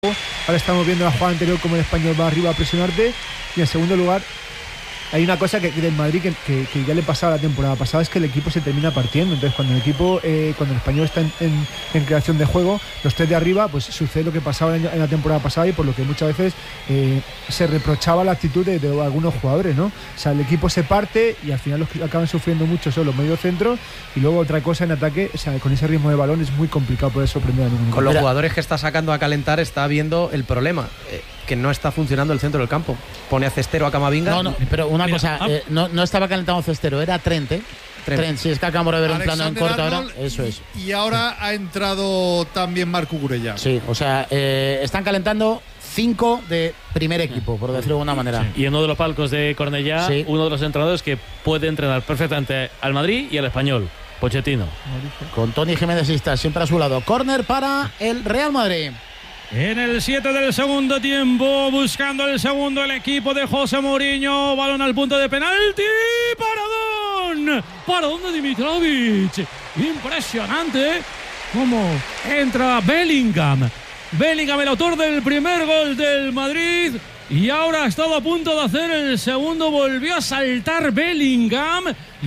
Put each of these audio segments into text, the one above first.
Ahora estamos viendo la jugada anterior como el Español va arriba a presionarte. Y en segundo lugar, hay una cosa que del Madrid que ya le pasaba la temporada pasada, es que el equipo se termina partiendo. Entonces cuando el Español está en creación de juego, los tres de arriba, pues sucede lo que pasaba en la temporada pasada, y por lo que muchas veces se reprochaba la actitud de algunos jugadores, ¿no? O sea, el equipo se parte y al final los que acaban sufriendo mucho son los mediocentros, y luego otra cosa en ataque, o sea, con ese ritmo de balón es muy complicado poder sorprender a ningún. Con los jugadores que está sacando a calentar está viendo el problema, que no está funcionando el centro del campo. Pone a Cestero, a Camavinga. No, pero una cosa, no estaba calentando Cestero, era Trent, ¿eh? Trent, sí, es que acabamos de ver un plano en corto ahora. Eso es. Y ahora ha entrado también Marco Cucurella. Sí, o sea, están calentando 5 de primer equipo, por decirlo de alguna manera. Sí. Y en uno de los palcos de Cornellá, uno de los entrenadores que puede entrenar perfectamente al Madrid y al Español, Pochettino. Con Toni Jiménez está siempre a su lado. Córner para el Real Madrid. En el 7 del segundo tiempo, buscando el segundo el equipo de José Mourinho. Balón al punto de penalti. Paradón de Dimitrovic. Impresionante cómo entra Bellingham. Bellingham, el autor del primer gol del Madrid. Y ahora ha estado a punto de hacer el segundo. Volvió a saltar Bellingham.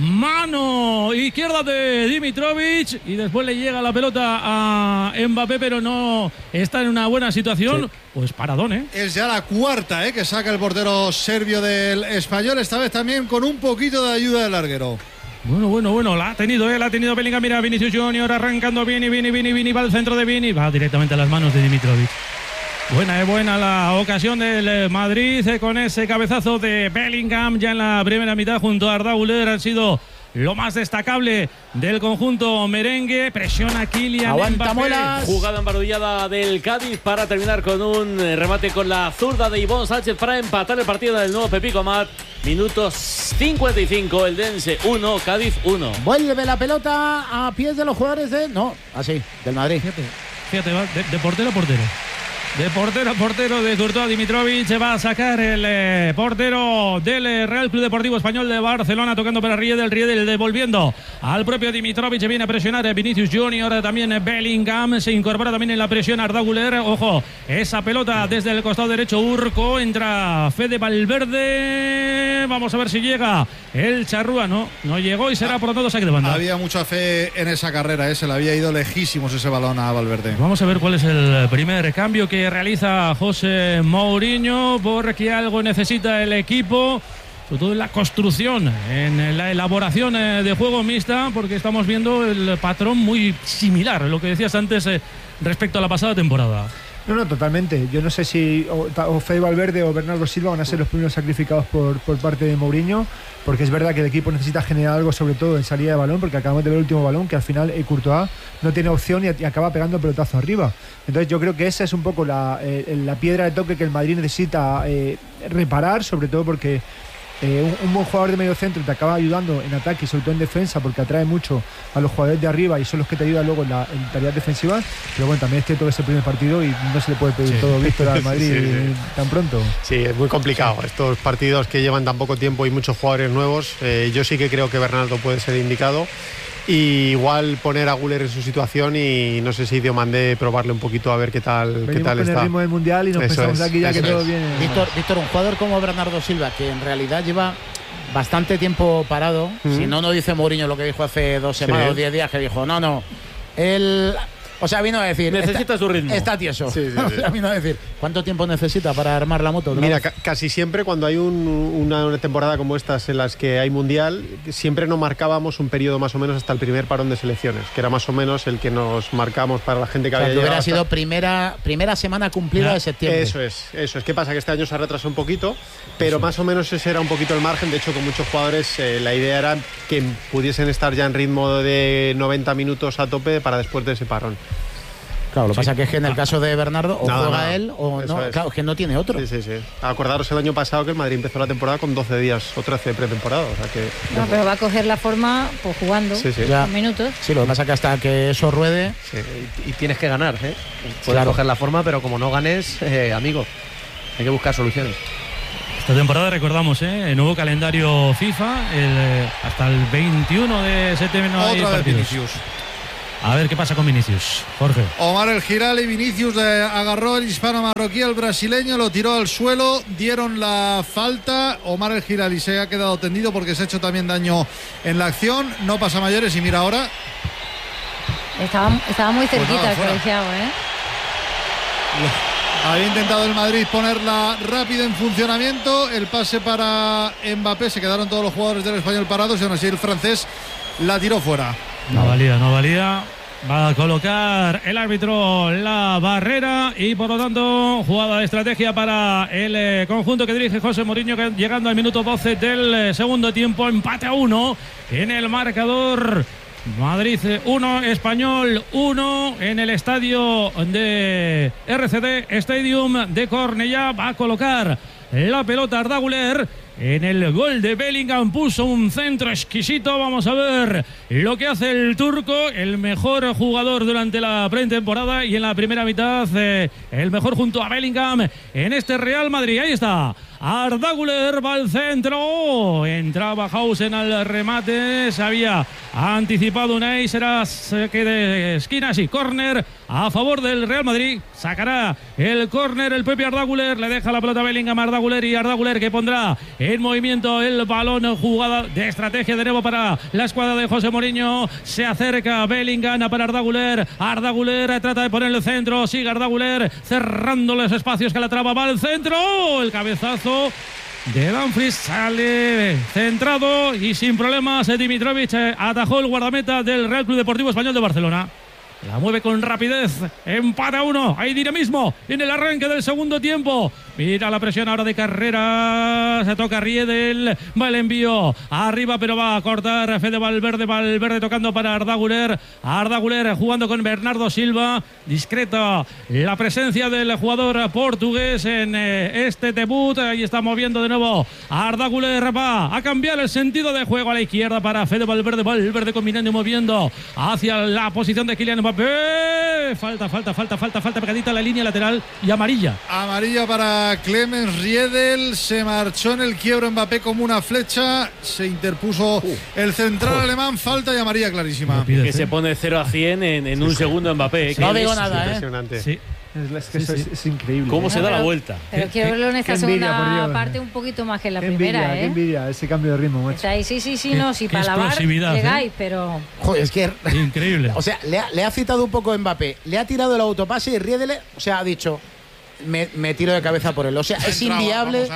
Mano izquierda de Dimitrovic. Y después le llega la pelota a Mbappé, pero no está en una buena situación. Sí. Pues paradón, ¿eh? Es ya la cuarta, que saca el portero serbio del Español. Esta vez también con un poquito de ayuda del larguero. Bueno, la ha tenido Bellingham. Mira, Vinicius Junior arrancando. Vini, va al centro de Vini. Va directamente a las manos de Dimitrovic. Buena la ocasión del Madrid con ese cabezazo de Bellingham ya en la primera mitad junto a Arda Güler. Han sido lo más destacable del conjunto merengue. Presiona Kylian Mbappé. Jugada embarullada del Cádiz para terminar con un remate con la zurda de Ivonne Sánchez para empatar el partido del nuevo Pepico Mat. Minutos 55, el Dense 1, Cádiz 1. Vuelve la pelota a pies de los jugadores del Madrid. Fíjate, va de portero a portero. De portero a portero de Courtois. Dimitrovic se va a sacar el portero del Real Club Deportivo Español de Barcelona, tocando para Riedel devolviendo al propio Dimitrovic. Viene a presionar Vinicius Junior, también Bellingham, se incorpora también en la presión Arda Güler. Ojo, esa pelota desde el costado derecho, Urco, entra Fede Valverde, vamos a ver si llega el Charrúa. No llegó y será por lo tanto saque de banda. Había mucha fe en esa carrera, se le había ido lejísimos ese balón a Valverde. Vamos a ver cuál es el primer cambio que realiza José Mourinho, porque algo necesita el equipo, sobre todo en la construcción, en la elaboración de juego mixta, porque estamos viendo el patrón muy similar a lo que decías antes respecto a la pasada temporada. No, totalmente. Yo no sé si o Fede Valverde o Bernardo Silva van a ser los primeros sacrificados por parte de Mourinho, porque es verdad que el equipo necesita generar algo, sobre todo en salida de balón, porque acabamos de ver el último balón, que al final Courtois no tiene opción y acaba pegando el pelotazo arriba. Entonces yo creo que esa es un poco la piedra de toque que el Madrid necesita reparar, sobre todo porque un buen jugador de medio centro te acaba ayudando en ataque y sobre todo en defensa, porque atrae mucho a los jugadores de arriba y son los que te ayudan luego en tareas defensivas. Pero bueno, también es cierto que es el primer partido y no se le puede pedir todo Víctor al Madrid tan pronto. Sí, es muy complicado estos partidos que llevan tan poco tiempo y muchos jugadores nuevos. Yo sí que creo que Bernardo puede ser indicado. Y igual poner a Güler en su situación y no sé si Diomandé probarle un poquito a ver qué tal está. El ritmo del Mundial y nos pensamos aquí ya que todo viene. Víctor, un jugador como Bernardo Silva, que en realidad lleva bastante tiempo parado, si no dice Mourinho lo que dijo hace 2 semanas o 10 días, que dijo, él... O sea, vino a decir... Necesita su ritmo. Está tieso. Sí. O sea, vino a decir, ¿cuánto tiempo necesita para armar la moto? Mira, casi siempre cuando hay una temporada como estas en las que hay Mundial, siempre nos marcábamos un periodo más o menos hasta el primer parón de selecciones, que era más o menos el que nos marcamos para la gente que había llegado. Hubiera sido primera semana cumplida de septiembre. Eso es. ¿Qué pasa? Que este año se ha retrasado un poquito, pero más o menos ese era un poquito el margen. De hecho, con muchos jugadores la idea era que pudiesen estar ya en ritmo de 90 minutos a tope para después de ese parón. Claro, lo que pasa es que en el caso de Bernardo o juega él o no, claro, es que no tiene otro. Sí. Acordaros el año pasado que el Madrid empezó la temporada con 12 días o 13 de pretemporada. O sea que, pero va a coger la forma pues jugando minutos. Sí, lo que pasa es que hasta que eso ruede... Sí. Y tienes que ganar, Puedes coger la forma, pero como no ganes, amigo, hay que buscar soluciones. Esta temporada, recordamos, el nuevo calendario FIFA, hasta el 21 de septiembre no hay partidos. A ver qué pasa con Vinicius, Jorge. Omar El Girali, Vinicius agarró el hispano-marroquí al brasileño, lo tiró al suelo, dieron la falta. Omar El Girali se ha quedado tendido porque se ha hecho también daño en la acción. No pasa mayores y mira ahora. Estaba muy cerquita el colegiado, Había intentado el Madrid ponerla rápido en funcionamiento. El pase para Mbappé. Se quedaron todos los jugadores del Español parados y aún así el francés la tiró fuera. No valía. Va a colocar el árbitro la barrera y por lo tanto jugada de estrategia para el conjunto que dirige José Mourinho, llegando al minuto 12 del segundo tiempo. Empate a 1 en el marcador. Madrid 1, Español 1 en el estadio de RCD Stadium de Cornellá. Va a colocar la pelota Arda Güler. En el gol de Bellingham puso un centro exquisito. Vamos a ver lo que hace el turco, el mejor jugador durante la pretemporada y en la primera mitad el mejor junto a Bellingham en este Real Madrid. Ahí está Arda Güler, va al centro, entraba Hausen al remate, se había anticipado Unai, será saque de esquina, sí, córner a favor del Real Madrid. Sacará el córner el propio Arda Güler, le deja la pelota a Bellingham, Arda Güler, y Arda Güler que pondrá en movimiento el balón. Jugada de estrategia de nuevo para la escuadra de José Mourinho. Se acerca Bellingham para Arda Güler. Arda Güler trata de poner el centro. Sigue Arda Güler cerrando los espacios que la traba. Va al centro. El cabezazo de Dumfries sale centrado y sin problemas. Dimitrovic atajó el guardameta del Real Club Deportivo Español de Barcelona. La mueve con rapidez. Empate a 1. Hay dinamismo en el arranque del segundo tiempo. Mira la presión ahora de Carrera. Se toca Riedel. Va el envío arriba, pero va a cortar Fede Valverde. Valverde tocando para Arda Güler. Arda Güler jugando con Bernardo Silva. Discreta la presencia del jugador portugués en este debut. Ahí está moviendo de nuevo Arda Güler. Va a cambiar el sentido de juego a la izquierda para Fede Valverde. Valverde combinando y moviendo hacia la posición de Kylian Mbappé. Falta pegadita a la línea lateral y amarilla. Amarilla para Clemens Riedel. Se marchó en el quiebro Mbappé como una flecha. Se interpuso el central alemán. Falta y amarilla clarísima. Que se pone 0 a 100 en un segundo Mbappé. No digo nada, impresionante. Sí. Es increíble. ¿Cómo se da la vuelta? Pero quiero verlo en esta segunda parte un poquito más que en la primera. Qué envidia ese cambio de ritmo, macho. Sí, para lavar llegáis, pero... Joder, es que... Increíble. O sea, le ha citado un poco Mbappé, le ha tirado el autopase y Riedel, o sea, ha dicho... Me tiro de cabeza por él. O sea, es inviable.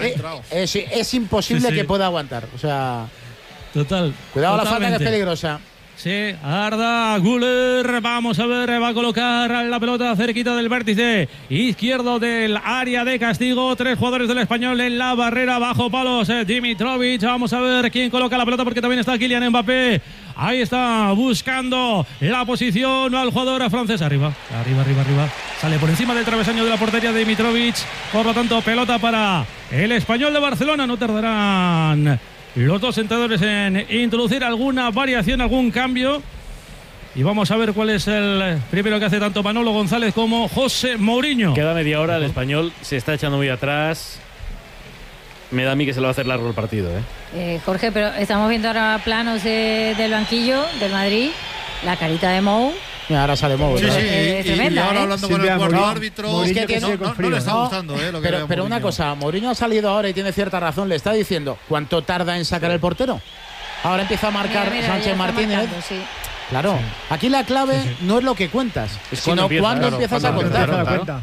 Es imposible que pueda aguantar. O sea... Total. Cuidado, la falta que es peligrosa. Sí, Arda Güler, vamos a ver, va a colocar la pelota cerquita del vértice izquierdo del área de castigo. 3 jugadores del Español en la barrera, bajo palos Dimitrovic. Vamos a ver quién coloca la pelota porque también está Kylian Mbappé. Ahí está buscando la posición al jugador francés. Arriba. Sale por encima del travesaño de la portería de Dimitrovic. Por lo tanto, pelota para el Español de Barcelona. No tardarán los dos entrenadores en introducir alguna variación, algún cambio. Y vamos a ver cuál es el primero que hace tanto Manolo González como José Mourinho. Queda media hora, el Español se está echando muy atrás. Me da a mí que se lo va a hacer largo el partido. Jorge, pero estamos viendo ahora planos del banquillo del Madrid. La carita de Mou. Y ahora sale Mou. Sí, y ahora hablando con el cuarto árbitro. Es que no le está gustando lo que pero una cosa, Mourinho ha salido ahora y tiene cierta razón. Le está diciendo cuánto tarda en sacar el portero. Ahora empieza a marcar Sánchez Martínez. Claro, aquí la clave no es lo que cuentas, sino cuando empiezas a contar. Claro.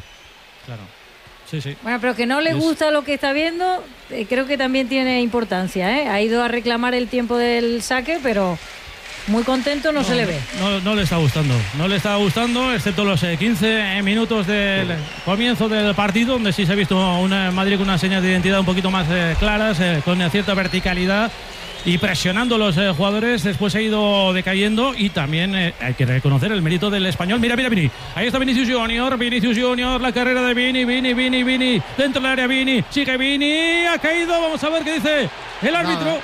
Bueno, pero que no le gusta lo que está viendo, creo que también tiene importancia. Ha ido a reclamar el tiempo del saque, pero muy contento no se le ve. No le está gustando, excepto los 15 minutos del comienzo del partido, donde sí se ha visto una Madrid con unas señas de identidad un poquito más claras, con cierta verticalidad y presionando a los jugadores. Después ha ido decayendo y también hay que reconocer el mérito del Español. Mira, ahí está Vinicius Junior, la carrera de Vini, dentro del área Vini, sigue Vini, ha caído, vamos a ver qué dice el árbitro.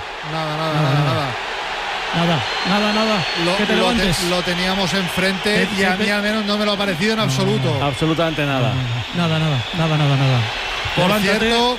Nada. Que te levantes. Lo teníamos enfrente y a mí al menos no me lo ha parecido en absoluto. Absolutamente nada. Nada. Por cierto,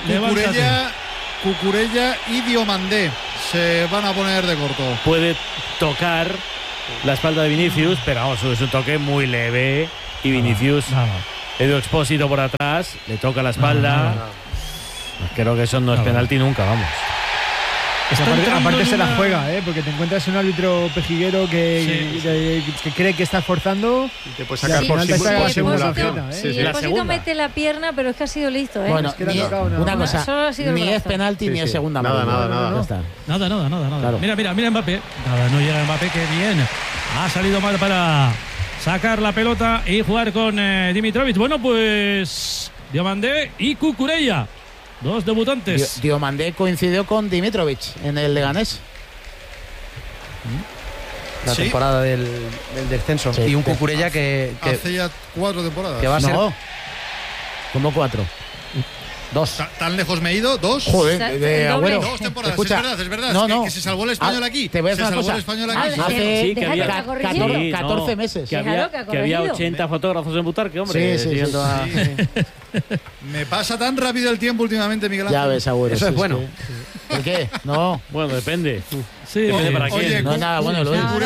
Cucurella y Diomandé se van a poner de corto. Puede tocar la espalda de Vinicius, pero vamos, es un toque muy leve y Vinicius, Edu Expósito por atrás, le toca la espalda. Creo que eso no es penalti nunca, vamos. Aparte se la juega, porque te encuentras un árbitro pejiguero que cree que está forzando y te puede sacar por simulación. Expósito mete la pierna, pero es que ha sido listo. Bueno, una cosa, ni es penalti ni es segunda. Nada. Claro. Mira Mbappé. No llega Mbappé, que bien. Ha salido mal para sacar la pelota y jugar con Dimitrovic. Bueno, pues Diomandé y Cucurella. Dos debutantes. Diomandé coincidió con Dimitrovic en el Leganés. La temporada del descenso. Y un Cucurella que hace ya 4 temporadas. Que va a ser... ¿Cómo 4? 2. ¿Tan lejos me he ido? 2. Joder, Agüero. 2 temporadas. Escucha, es verdad. No. Que se salvó el español aquí. Te voy a decir una cosa. Hace que había 14 meses. Que había 80 fotógrafos en Butarque, hombre. Sí. Me pasa tan rápido el tiempo últimamente, Miguel Ángel. Ya ves, Agüero. Eso es bueno. ¿Por qué? No. Bueno, depende. Sí, depende para quién. No es nada bueno.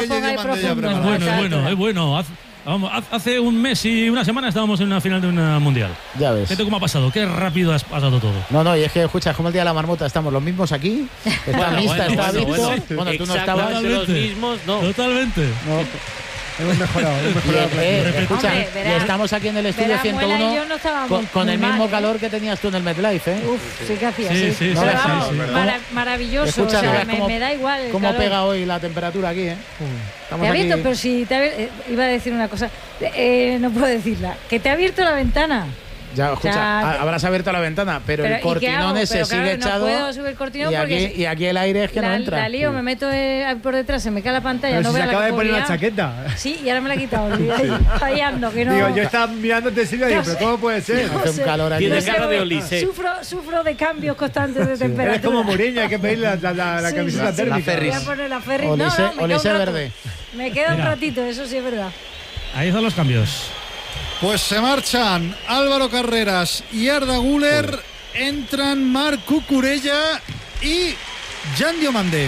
Es bueno. Vamos, hace un mes y una semana estábamos en una final de una mundial. Ya ves. Fíjate cómo ha pasado, qué rápido ha pasado todo. No, y es que, escucha, es como el día de la marmota, estamos los mismos aquí. Está Mista, está Víctor. Bueno, tú no estabas. Los mismos, no. Totalmente. No. Hemos mejorado. Escucha, Hombre, y estamos aquí en el estudio 101 con el mismo calor que tenías tú en el MetLife, Uf, sí que hacía, sí. Pero vamos, maravilloso. Escucha, me da igual el cómo calor. pega hoy la temperatura aquí, Te ha abierto, pero si iba a decir una cosa, no puedo decirla, que te ha abierto la ventana. Ya, escucha, habrás abierto la ventana, pero el cortinón ese sigue echado. No puedo subir el cortinón y aquí el aire es que no entra. La lío, me meto por detrás, se me cae la pantalla. Pero no si se veo acaba la de poner la chaqueta. Sí, y ahora me la he quitado. Fallando, que no. Digo, yo estaba mirándote, Silvia, y digo, pero ¿cómo puede ser? Hace un calor aquí. Tiene cara de Olise. Sufro de cambios constantes de temperatura. Es como Mourinho, hay que pedirle la camiseta térmica. Voy a poner la Ferris. Olise verde. Me queda un ratito, eso sí es verdad. Ahí están los cambios. Pues se marchan Álvaro Carreras y Arda Güler, entran Marc Cucurella y Jan Diomandé.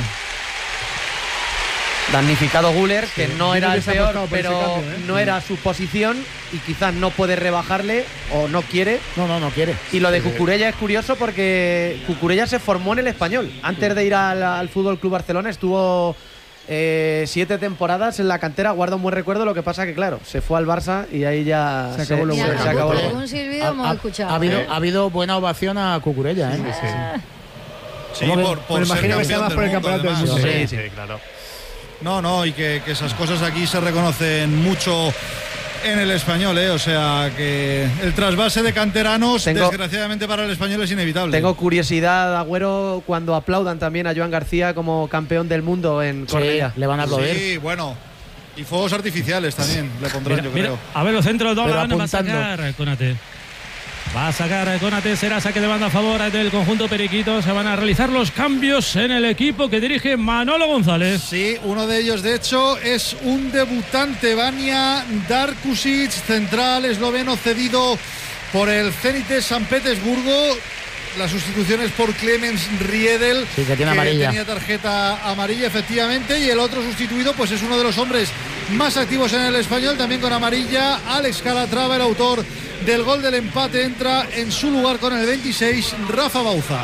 Damnificado Güler, que no era el peor, pero no era su posición y quizás no puede rebajarle o no quiere. No quiere. Y lo de Cucurella es curioso porque Cucurella se formó en el Español. Antes de ir al Fútbol Club Barcelona estuvo 7 temporadas en la cantera, guarda un buen recuerdo. Lo que pasa que, claro, se fue al Barça y ahí ya se acabó lo bueno. Un silbido hemos escuchado. Ha habido buena ovación a Cucurella, ¿eh? Sí, por imagino que sea más por el campeonato del mundo. Sí, claro. No, y que esas cosas aquí se reconocen mucho en el Español, o sea que el trasvase de canteranos desgraciadamente para el Español es inevitable. Tengo curiosidad, Agüero, cuando aplaudan también a Joan García como campeón del mundo en Cornellá. Le van a aplaudir. Sí, bueno, y fuegos artificiales también le pondrán, yo creo. A ver, los centros doblan, va a sacar Konate. Va a sacar Konate, será saque de banda a favor del conjunto periquito. Se van a realizar los cambios en el equipo que dirige Manolo González. Sí, uno de ellos, de hecho, es un debutante, Vanja Darkušić, central esloveno cedido por el Zenit de San Petersburgo. La sustitución es por Clemens Riedel, sí, que tenía tarjeta amarilla, efectivamente, y el otro sustituido pues es uno de los hombres más activos en el Español, también con amarilla, Alex Calatrava, el autor del gol del empate, entra en su lugar con el 26, Rafa Bauza.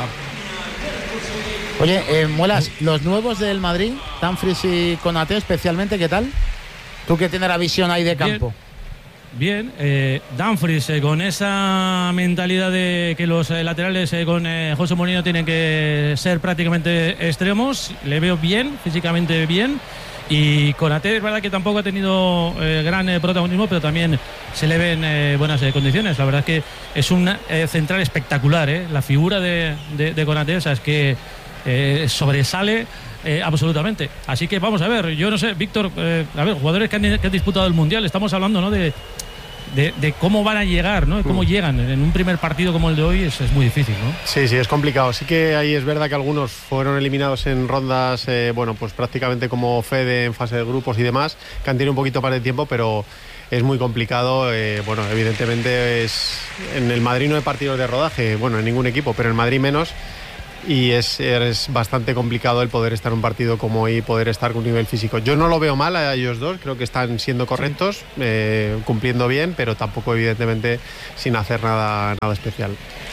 Oye, Muelas, los nuevos del Madrid, Dumfries y Konate especialmente, ¿qué tal? Tú que tienes la visión ahí de campo. Bien, Dumfries con esa mentalidad de que los laterales con José Mourinho tienen que ser prácticamente extremos, le veo bien, físicamente bien. Y Konate es verdad que tampoco ha tenido gran protagonismo, pero también se le ven buenas condiciones. La verdad es que es un central espectacular, la figura de Konate, o sea, es que sobresale absolutamente. Así que vamos a ver, yo no sé, Víctor, a ver, jugadores que han disputado el Mundial, estamos hablando, ¿no?, de cómo van a llegar, ¿no? De cómo llegan en un primer partido como el de hoy es muy difícil, ¿no? Sí, es complicado. Sí que ahí es verdad que algunos fueron eliminados en rondas, pues prácticamente como Fede en fase de grupos y demás, que han tenido un poquito más de tiempo, pero es muy complicado. Evidentemente en el Madrid no hay partidos de rodaje, en ningún equipo, pero en el Madrid menos. y es bastante complicado el poder estar en un partido como hoy, poder estar con un nivel físico. Yo no lo veo mal a ellos dos, creo que están siendo correctos, cumpliendo bien, pero tampoco evidentemente sin hacer nada especial.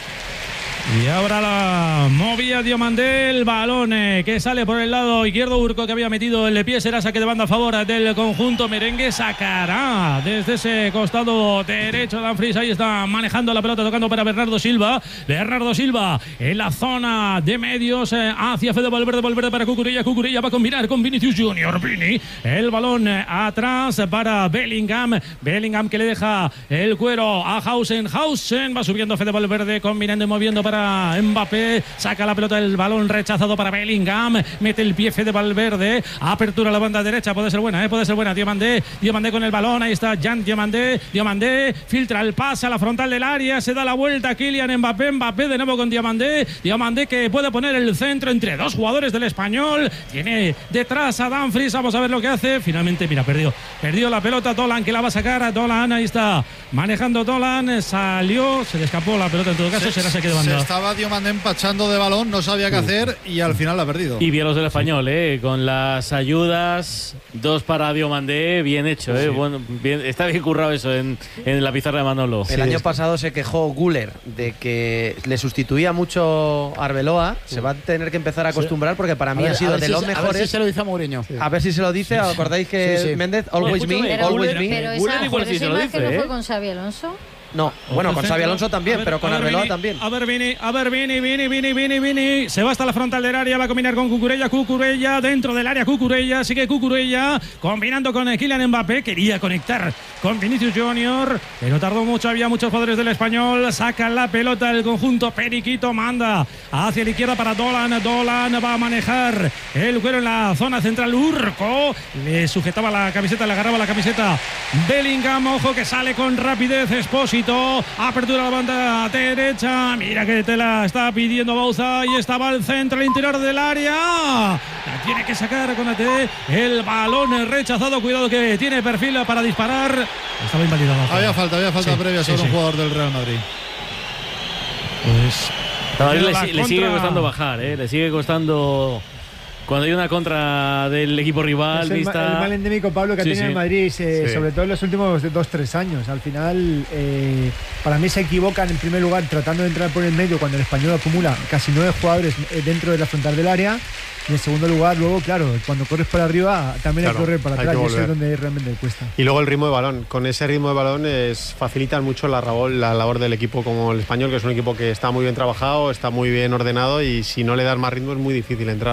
Y ahora la movía Diomandé, el balón que sale por el lado izquierdo. Urco, que había metido el pie, será saque de banda a favor del conjunto merengue. Sacará desde ese costado derecho Danfries. Ahí está manejando la pelota, tocando para Bernardo Silva. Bernardo Silva en la zona de medios hacia Fede Valverde. Valverde para Cucurella. Cucurella va a combinar con Vinicius Junior. Vini, el balón atrás para Bellingham. Bellingham que le deja el cuero a Hausen. Hausen va subiendo Fede Valverde, combinando y moviendo para Mbappé, saca la pelota, el balón rechazado para Bellingham, mete el pie Fede Valverde, apertura a la banda derecha, puede ser buena, puede ser buena. Diomandé con el balón, ahí está Jan Diomandé filtra el pase a la frontal del área, se da la vuelta Kylian Mbappé de nuevo con Diomandé que puede poner el centro entre dos jugadores del Español, tiene detrás a Danfries, vamos a ver lo que hace, finalmente, mira, perdió la pelota Dolan, que la va a sacar a Dolan, ahí está manejando Dolan, salió, se le escapó la pelota, en todo caso será saque de banda. Estaba Diomandé empachando de balón, no sabía qué hacer y al final la ha perdido. Y bien los del Español, con las ayudas, 2 para Diomandé, bien hecho, bueno, bien, está bien currado eso en la pizarra de Manolo. El año pasado se quejó Güler de que le sustituía mucho Arbeloa, se va a tener que empezar a acostumbrar porque para mí ha sido de los mejores. A ver si se lo dice a Mourinho. A ver si se lo dice, ¿acordáis que Méndez, always me, always me? Pero esa imagen no fue con Xabi Alonso. No, bueno, con Xabi Alonso también, pero con Arbeloa también. A ver, Vini. Se va hasta la frontal del área, va a combinar con Cucurella dentro del área, sigue Cucurella, combinando con Kylian Mbappé, quería conectar con Vinicius Junior, pero tardó mucho, había muchos jugadores del Español, saca la pelota el conjunto periquito, manda hacia la izquierda para Dolan va a manejar el cuero en la zona central, Urco, le sujetaba la camiseta, le agarraba la camiseta Bellingham, ojo que sale con rapidez Espósito, apertura a la banda derecha, mira que te la está pidiendo Bauza, y estaba el centro al interior del área, la tiene que sacar con el balón rechazado, cuidado que tiene perfil para disparar, estaba invalidado. Había falta previa sobre un jugador del Real Madrid. Pues le sigue costando bajar, le sigue costando. Cuando hay una contra del equipo rival, es el mal endémico, Pablo, que ha tenido el Madrid, sobre todo en los últimos 2-3 años. Al final, para mí se equivocan en primer lugar tratando de entrar por el medio cuando el Español acumula casi 9 jugadores dentro de la frontal del área. Y en segundo lugar, luego, claro, cuando corres para arriba, también hay que correr para atrás. Y eso es donde realmente cuesta. Y luego el ritmo de balón. Con ese ritmo de balón facilitan mucho la labor del equipo como el Español, que es un equipo que está muy bien trabajado, está muy bien ordenado, y si no le das más ritmo es muy difícil entrar.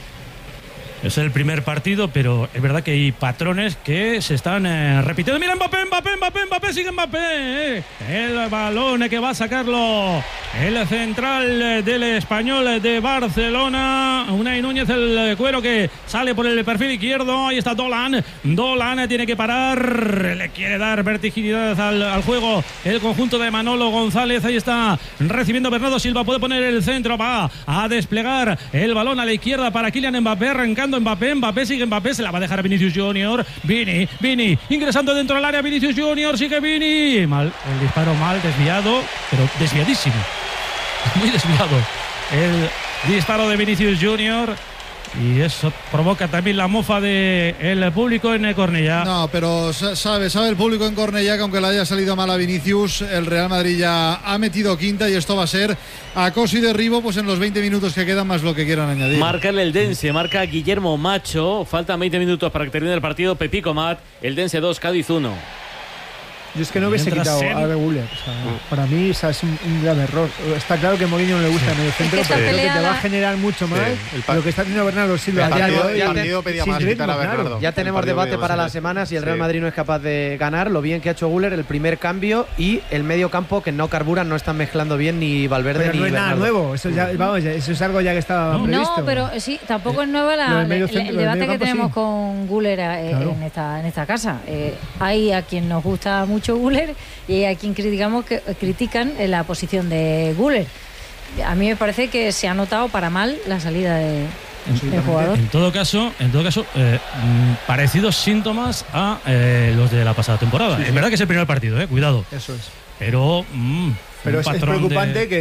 Es el primer partido, pero es verdad que hay patrones que se están repitiendo. Mira Mbappé, sigue Mbappé. El balón que va a sacarlo el central del Español de Barcelona. Unai Núñez, el cuero que sale por el perfil izquierdo. Ahí está Dolan tiene que parar. Le quiere dar vertiginidad al juego el conjunto de Manolo González. Ahí está recibiendo Bernardo Silva. Puede poner el centro, va a desplegar el balón a la izquierda para Kylian Mbappé, arrancando Mbappé, sigue Mbappé, se la va a dejar a Vinicius Junior. Vini, ingresando dentro del área, Vinicius Junior, sigue Vini. Mal, el disparo mal, desviado, pero desviadísimo. Muy desviado. El disparo de Vinicius Junior. Y eso provoca también la mofa del público en Cornellá. No, pero sabe el público en Cornellá que aunque le haya salido mal a Vinicius, el Real Madrid ya ha metido quinta y esto va a ser acoso y derribo pues en los 20 minutos que quedan, más lo que quieran añadir. Marca el Eldense, marca Guillermo Macho, faltan 20 minutos para que termine el partido. Pepico Mat, Eldense 2, Cádiz 1. Yo es que no hubiese quitado a Guller. Para mí es un grave error. Está claro que Mourinho no le gusta en el centro, pero creo que te va a generar mucho más lo que está haciendo Bernardo Silva. El partido pedía más quitar a Bernardo. Ya tenemos debate para las semanas y el Real Madrid no es capaz de ganar. Lo bien que ha hecho Guller, el primer cambio, y el medio campo que no carburan, no están mezclando bien ni Valverde pero ni no es Bernardo. nada nuevo. Eso es algo ya que estaba previsto. No, pero sí, tampoco es nuevo el debate que tenemos con Guller en esta casa. Hay a quien nos gusta mucho Guller y hay a quien critican la posición de Guller. A mí me parece que se ha notado para mal la salida del jugador. En todo caso, parecidos síntomas a los de la pasada temporada. Es verdad que es el primer partido, cuidado. Eso es. Pero es preocupante que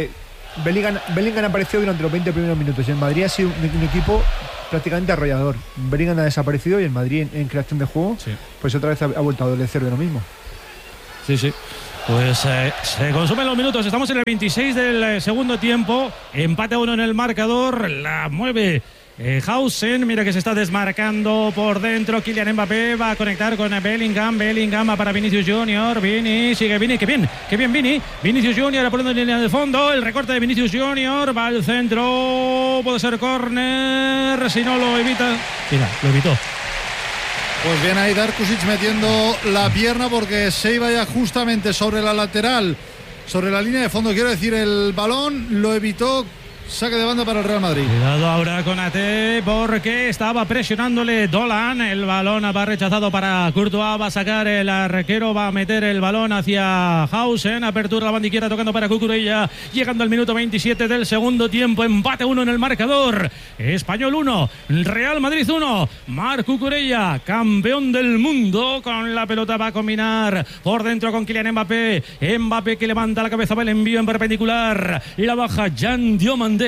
Bellingham apareció durante los 20 primeros minutos y el Madrid ha sido un equipo prácticamente arrollador. Bellingham ha desaparecido y el Madrid en creación de juego, pues otra vez ha vuelto a adolecer de lo mismo. Sí. Pues se consumen los minutos. Estamos en el 26 del segundo tiempo. Empate a 1 en el marcador. La mueve Hausen, mira que se está desmarcando por dentro. Kylian Mbappé va a conectar con Bellingham. Bellingham va para Vinicius Junior. Sigue Vini, qué bien Vini. Vinicius Junior poniendo en línea de fondo. El recorte de Vinicius Junior va al centro. Puede ser córner. Si no lo evita. Mira, lo evitó. Pues bien ahí Darkusic metiendo la pierna porque se iba ya justamente sobre la lateral, sobre la línea de fondo, quiero decir, el balón lo evitó. Saque de banda para el Real Madrid. Cuidado ahora con Ate porque estaba presionándole Dolan. El balón va rechazado para Courtois. Va a sacar el arquero. Va a meter el balón hacia Hausen. Apertura la banda izquierda tocando para Cucurella. Llegando al minuto 27 del segundo tiempo. Empate 1 en el marcador. Español 1. Real Madrid 1. Marc Cucurella, campeón del mundo. Con la pelota va a combinar por dentro con Kylian Mbappé. Mbappé que levanta la cabeza. Va el envío en perpendicular. La baja Jan Diomandé.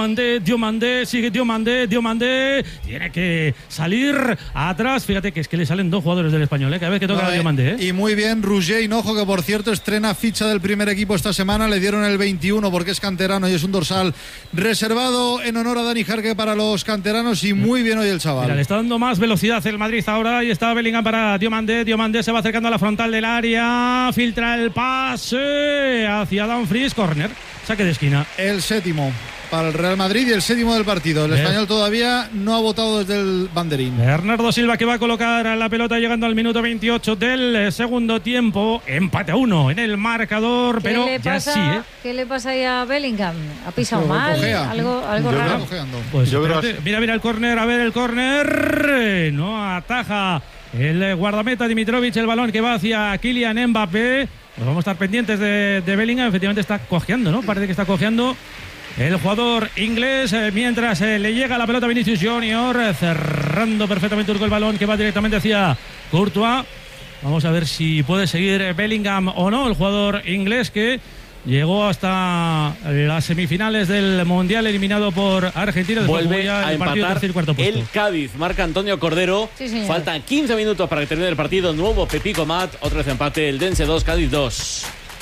Sigue Diomandé, tiene que salir atrás. Fíjate que es que le salen dos jugadores del Español, cada vez que toca Diomandé. Y muy bien Rouget Hinojo, que por cierto estrena ficha del primer equipo esta semana. Le dieron el 21 porque es canterano y es un dorsal reservado en honor a Dani Jarque para los canteranos. Y muy bien hoy el chaval. Mira, le está dando más velocidad el Madrid ahora. Y está Bellingham para Diomandé se va acercando a la frontal del área, filtra el pase hacia Dumfries, córner, saque de esquina. El séptimo para el Real Madrid y el séptimo del partido. El español todavía no ha votado desde el banderín. Bernardo Silva que va a colocar la pelota llegando al minuto 28 del segundo tiempo. Empate a 1 en el marcador, pero ya sí, ¿Qué le pasa ahí a Bellingham? ¿Ha pisado mal? Algo raro. Pues yo creo mira el córner, a ver el córner. No ataja el guardameta Dimitrovic el balón que va hacia Kylian Mbappé. Pues vamos a estar pendientes de Bellingham. Efectivamente está cojeando, ¿no? Parece que está cojeando el jugador inglés, mientras le llega la pelota a Vinicius Junior, cerrando perfectamente el balón que va directamente hacia Courtois. Vamos a ver si puede seguir Bellingham o no, el jugador inglés que llegó hasta las semifinales del Mundial, eliminado por Argentina. Vuelve a empatar el Cádiz. Marca Antonio Cordero. Sí, faltan 15 minutos para que termine el partido. Nuevo Pepico Mat, otra vez empate. El Dense 2, Cádiz 2.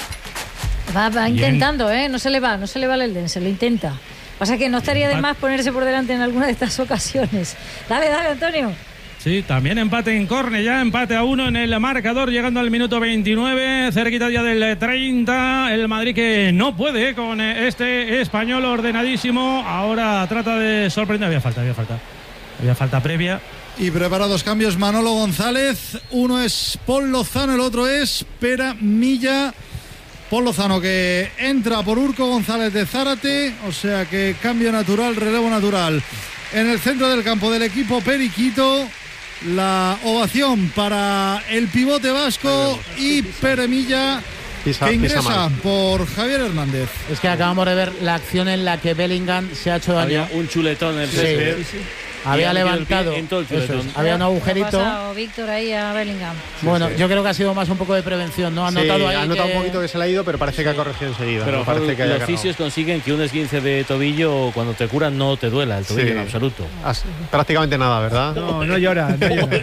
Va intentando, no se le va el Eldense, lo intenta. Pasa que no estaría de más ponerse por delante en alguna de estas ocasiones. Dale, Antonio. Sí, también empate en córner, ya empate a 1 en el marcador, llegando al minuto 29, cerquita ya del 30. El Madrid que no puede con este español ordenadísimo. Ahora trata de sorprender. Había falta previa. Y preparados cambios, Manolo González. Uno es Paul Lozano, el otro es Pera Milla. Paul Lozano que entra por Urco González de Zárate, o sea que cambio natural, relevo natural. En el centro del campo del equipo periquito, la ovación para el pivote vasco y Peremilla, que ingresa por Javier Hernández. Es que acabamos de ver la acción en la que Bellingham se ha hecho daño. Había un chuletón en el césped. Sí. Había levantado, había un agujerito. Ha Víctor ahí a Bellingham. Bueno, yo creo que ha sido más un poco de prevención, ¿no? Ha notado ahí un poquito que se le ha ido, pero parece que ha corregido enseguida. Pero parece que los fisios consiguen que un esguince de tobillo, cuando te curan, no te duela el tobillo en absoluto. Prácticamente nada, ¿verdad? No llora.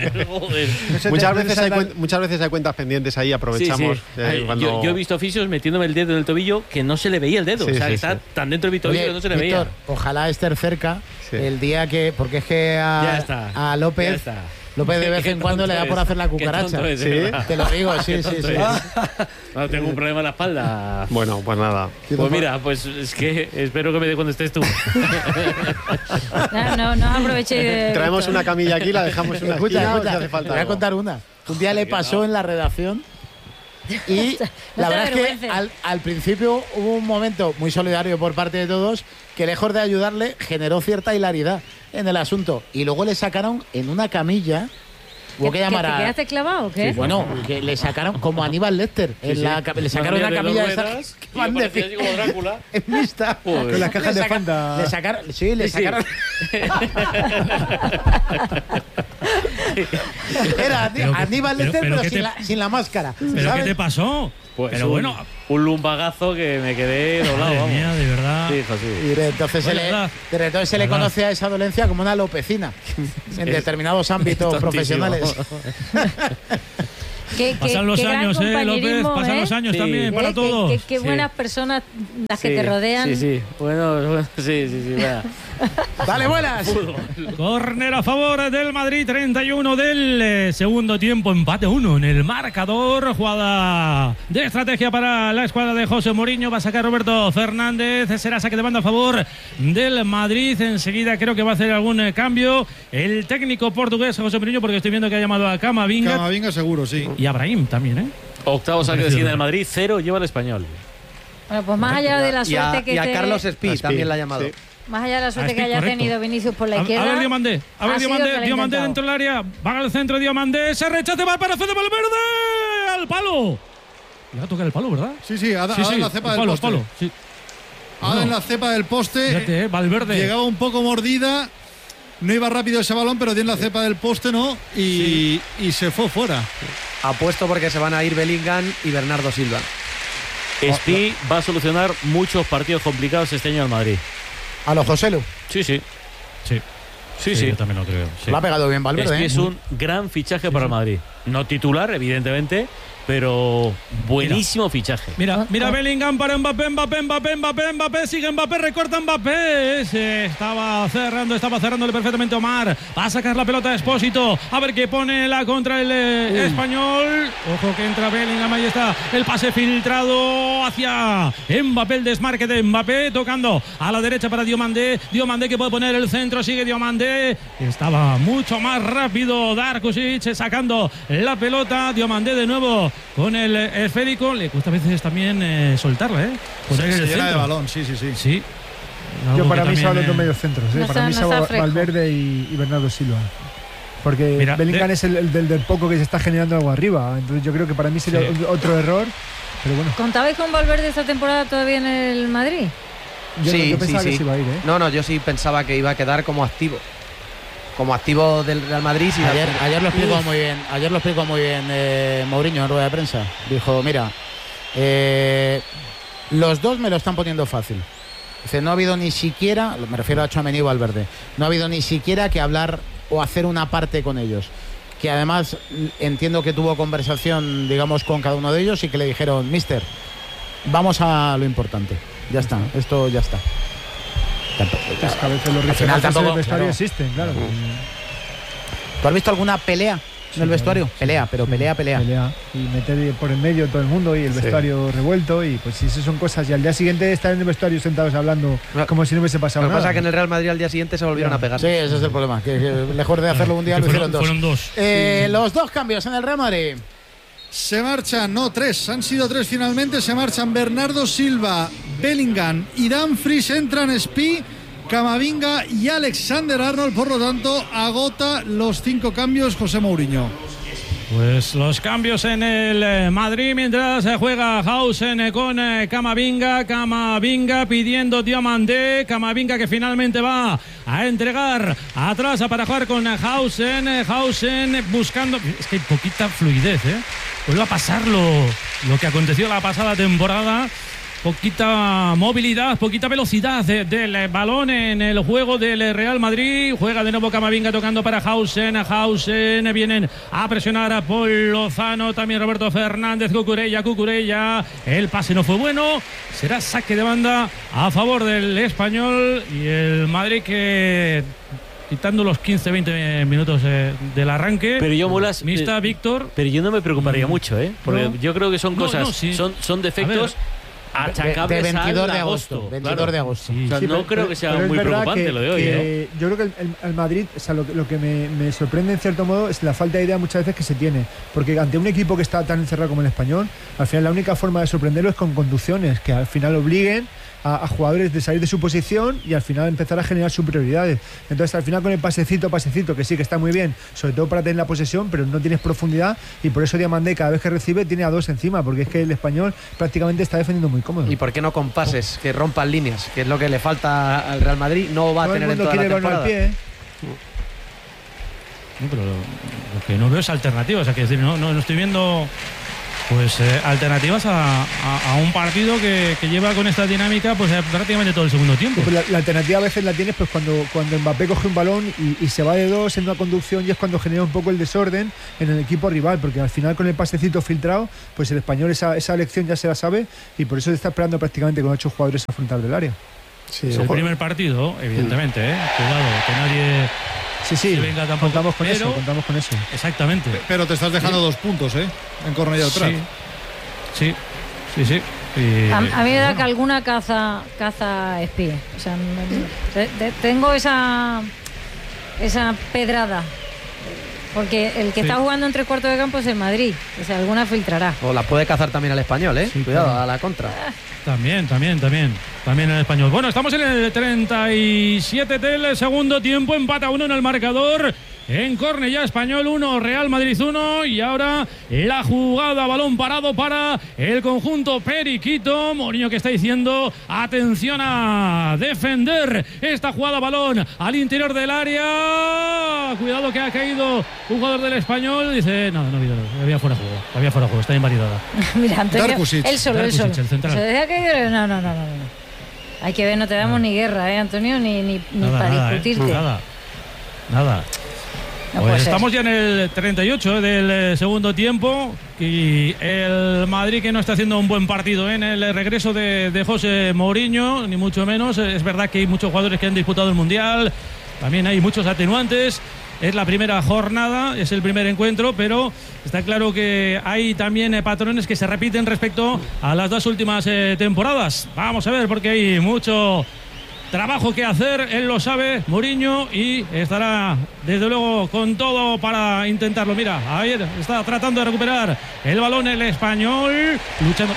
Muchas veces hay cuentas pendientes ahí, aprovechamos. Yo he visto fisios metiéndome el dedo en el tobillo que no se le veía el dedo. Está tan dentro de mi tobillo que no se le veía. Ojalá esté cerca el día que... Porque es que a López de vez en cuando le da por hacer la cucaracha. Te lo digo, sí. No tengo un problema en la espalda. Bueno, pues nada. Pues mira, pues es que espero que me dé cuando estés tú. No aproveché. Traemos una camilla aquí, la dejamos una esquina. Te voy a contar una. Un día le pasó en la redacción. Y la verdad es que al principio hubo un momento muy solidario por parte de todos que, lejos de ayudarle, generó cierta hilaridad en el asunto. Y luego le sacaron en una camilla. ¿Te quedaste clavado o qué? Sí, bueno, que le sacaron como Aníbal Lecter. Le sacaron una camilla de esas que van de como Drácula. En lista. Con las cajas de Fanta. Le sacaron. Era Aníbal Lecter, pero sin la máscara. ¿Pero ¿sabes? qué te pasó? Pues pero bueno, un lumbagazo que me quedé doblado. Madre mía, de verdad. Sí, hijo, sí. Y entonces se le conoce a esa dolencia como una lopecina en determinados ámbitos profesionales. Pasan los años, López, pasan los años también para todos. Qué buenas personas las que te rodean. Sí. Bueno, sí. Dale, buenas. Córner a favor del Madrid, 31 del segundo tiempo, empate 1 en el marcador. Jugada de estrategia para la escuadra de José Mourinho. Va a sacar Roberto Fernández. Será saque de banda a favor del Madrid. Enseguida creo que va a hacer algún cambio el técnico portugués José Mourinho, porque estoy viendo que ha llamado a Camavinga. Camavinga seguro, sí. Y a Brahim también, ¿eh? Octavo saque de esquina del Madrid, 0 lleva el Español. Bueno, pues más allá de la suerte y a Carlos Espí también la ha llamado. Sí. Más allá de la suerte que haya tenido Vinicius por la izquierda. A ver, Diomandé. Diomandé dentro del área. Va al centro, Diomandé. Se rechaza, va para Fede Valverde. Al palo. Le va a tocar el palo, ¿verdad? Sí, ha dado en la cepa del poste. Sí. Ha dado en la cepa del poste. Fíjate, Valverde. Llegaba un poco mordida. No iba rápido ese balón, pero dio en la cepa del poste, ¿no? Y se fue fuera. Apuesto porque se van a ir Bellingham y Bernardo Silva. Espí va a solucionar muchos partidos complicados este año al Madrid. A los Joselu. Sí. Yo también lo creo. Sí. Lo ha pegado bien Valverde. Es un gran fichaje para el Madrid. No titular, evidentemente, pero buenísimo fichaje. Mira Bellingham para Mbappé, sigue Mbappé, recorta Mbappé. Estaba cerrándole perfectamente Omar. Va a sacar la pelota a Expósito. A ver qué pone la contra el español. Ojo que entra Bellingham, ahí está. El pase filtrado hacia Mbappé, el desmarque de Mbappé, tocando a la derecha para Diomandé. Diomandé que puede poner el centro, sigue Diomandé. Estaba mucho más rápido Darkusic sacando la pelota. Diomandé de nuevo con el esférico. Le cuesta a veces también soltarla, Se llena de balón, sí. Yo para mí se van los dos medios centros. Para mí se va Valverde y Bernardo Silva. Porque Bellingham es el del poco que se está generando algo arriba. Entonces yo creo que para mí sería otro error. Pero bueno. ¿Contabais con Valverde esta temporada todavía en el Madrid? Yo pensaba que se iba a ir, No, yo sí pensaba que iba a quedar como activo. Como activo del Real Madrid. Ayer lo explicó muy bien Mourinho en rueda de prensa. Dijo, mira, los dos me lo están poniendo fácil. Dice, no ha habido ni siquiera, me refiero a Tchouaméni y Valverde, no ha habido ni siquiera que hablar o hacer una parte con ellos. Que además entiendo que tuvo conversación, digamos, con cada uno de ellos y que le dijeron, mister, vamos a lo importante. Ya está, esto ya está. Es que a veces los referentes del vestuario existen, claro. ¿Tú has visto alguna pelea en el vestuario? Pelea. Y meter por el medio todo el mundo y el vestuario revuelto. Y pues esas son cosas. Y al día siguiente estar en el vestuario sentados hablando como si no hubiese pasado nada. Lo que pasa es que en el Real Madrid al día siguiente se volvieron a pegar. Sí, ese es el problema. Que mejor de hacerlo un día lo hicieron dos. Fueron dos. Los dos cambios en el Real Madrid. Se marchan, tres, han sido tres finalmente. Se marchan Bernardo Silva, Bellingham y Dumfries. Entran Espí, Camavinga y Alexander-Arnold. Por lo tanto, agota los 5 cambios José Mourinho. Pues los cambios en el Madrid mientras juega Hausen con Camavinga. Camavinga pidiendo Diomandé. Camavinga que finalmente va a entregar atrás para jugar con Hausen. Hausen buscando. Es que hay poquita fluidez, Vuelve a pasar lo que aconteció la pasada temporada. Poquita movilidad, poquita velocidad del balón en el juego del Real Madrid. Juega de nuevo Camavinga tocando para Hausen. Vienen a presionar a Paul Lozano. También Roberto Fernández. Cucurella. El pase no fue bueno. Será saque de banda a favor del español. Y el Madrid que, quitando los 15-20 minutos del arranque. Pero yo, Mulas, Víctor. Pero yo no me preocuparía mucho, porque yo creo que son cosas, son defectos achacables de 22 de agosto. 22 de agosto. Sí, no creo que sea muy preocupante lo de hoy. Yo creo que el Madrid, lo que me sorprende en cierto modo es la falta de idea muchas veces que se tiene. Porque ante un equipo que está tan encerrado como el Español, al final la única forma de sorprenderlo es con conducciones que al final obliguen a jugadores de salir de su posición y al final empezar a generar superioridades. Entonces al final con el pasecito que sí que está muy bien, sobre todo para tener la posesión, pero no tienes profundidad y por eso Diomandé cada vez que recibe tiene a 2 encima, porque es que el Español prácticamente está defendiendo muy cómodo. ¿Y por qué no con pases que rompan líneas? Que es lo que le falta al Real Madrid, no va a tener en toda la temporada. Al pie, Pero lo que no veo es alternativas. O sea, que decir, no estoy viendo pues alternativas a un partido que lleva con esta dinámica pues prácticamente todo el segundo tiempo. Pues la alternativa a veces la tienes pues cuando Mbappé coge un balón y se va de dos en una conducción, y es cuando genera un poco el desorden en el equipo rival, porque al final con el pasecito filtrado pues el español esa lección ya se la sabe, y por eso está esperando prácticamente con 8 jugadores a afrontar del área. Sí, el primer partido, evidentemente, cuidado, que nadie... Sí, venga, contamos con eso. Exactamente. Pero te estás dejando 2 puntos, en Cornellà del Prat. Sí. A mí me da que alguna caza espía. O sea, tengo esa pedrada. Porque el que está jugando en 3 cuartos de campo es el Madrid. O sea, alguna filtrará. O la puede cazar también al español, cuidado, claro. A la contra. También en el español. Bueno, estamos en el 37 del segundo tiempo, empata 1 en el marcador. En Cornellà, Español 1, Real Madrid 1, y ahora la jugada, balón parado para el conjunto periquito. Mourinho que está diciendo atención a defender esta jugada, balón al interior del área. Cuidado que ha caído un jugador del Español. Dice, no había fuera de juego, está invalidada. Mira, Antonio, Darkusic. él solo. El central. ¿Se deja caer? No. Hay que ver, no te damos ni guerra, Antonio, ni para discutirte. Nada. Pues estamos ya en el 38 del segundo tiempo, y el Madrid que no está haciendo un buen partido en el regreso de José Mourinho, ni mucho menos. Es verdad que hay muchos jugadores que han disputado el Mundial, también hay muchos atenuantes. Es la primera jornada, es el primer encuentro, pero está claro que hay también patrones que se repiten respecto a las 2 últimas temporadas. Vamos a ver, porque hay mucho trabajo que hacer, él lo sabe, Mourinho, y estará desde luego con todo para intentarlo. Mira, ahí está tratando de recuperar el balón el español, luchando.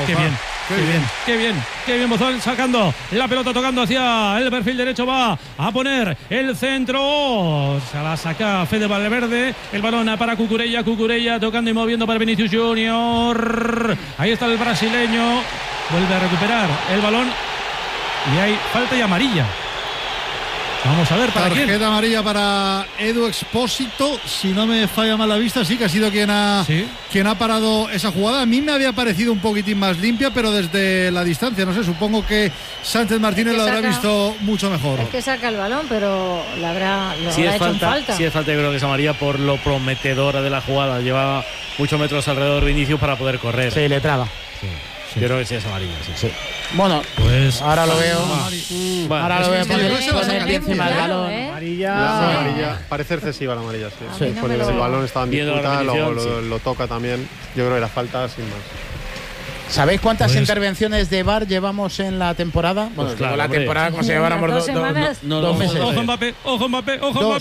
Qué bien Bozón, sacando la pelota, tocando hacia el perfil derecho, va a poner el centro, se la saca Fede Valverde, el balón para Cucurella tocando y moviendo para Vinicius Junior, ahí está el brasileño, vuelve a recuperar el balón. Y hay falta y amarilla. Vamos a ver para quién. Tarjeta amarilla para Edu Expósito, si no me falla mal la vista, sí que ha sido quien ha parado esa jugada. A mí me había parecido un poquitín más limpia, pero desde la distancia, no sé, supongo que Sánchez Martínez lo habrá visto mucho mejor. Es que saca el balón, pero lo habrá hecho en falta. Sí es falta, yo creo que es amarilla por lo prometedora de la jugada. Lleva muchos metros alrededor de Vinicius para poder correr. Sí, le traba. Sí. Yo creo que sí es amarilla. Sí. Bueno, pues ahora lo veo. Ahora lo veo poner encima del balón. Amarilla. Parece excesiva la amarilla, sí. El balón estaba en disputa, lo toca también. Yo creo que era falta sin más. ¿Sabéis cuántas intervenciones de VAR llevamos en la temporada? Bueno, pues claro, la temporada como si lleváramos 2 meses. Ojo Mbappé.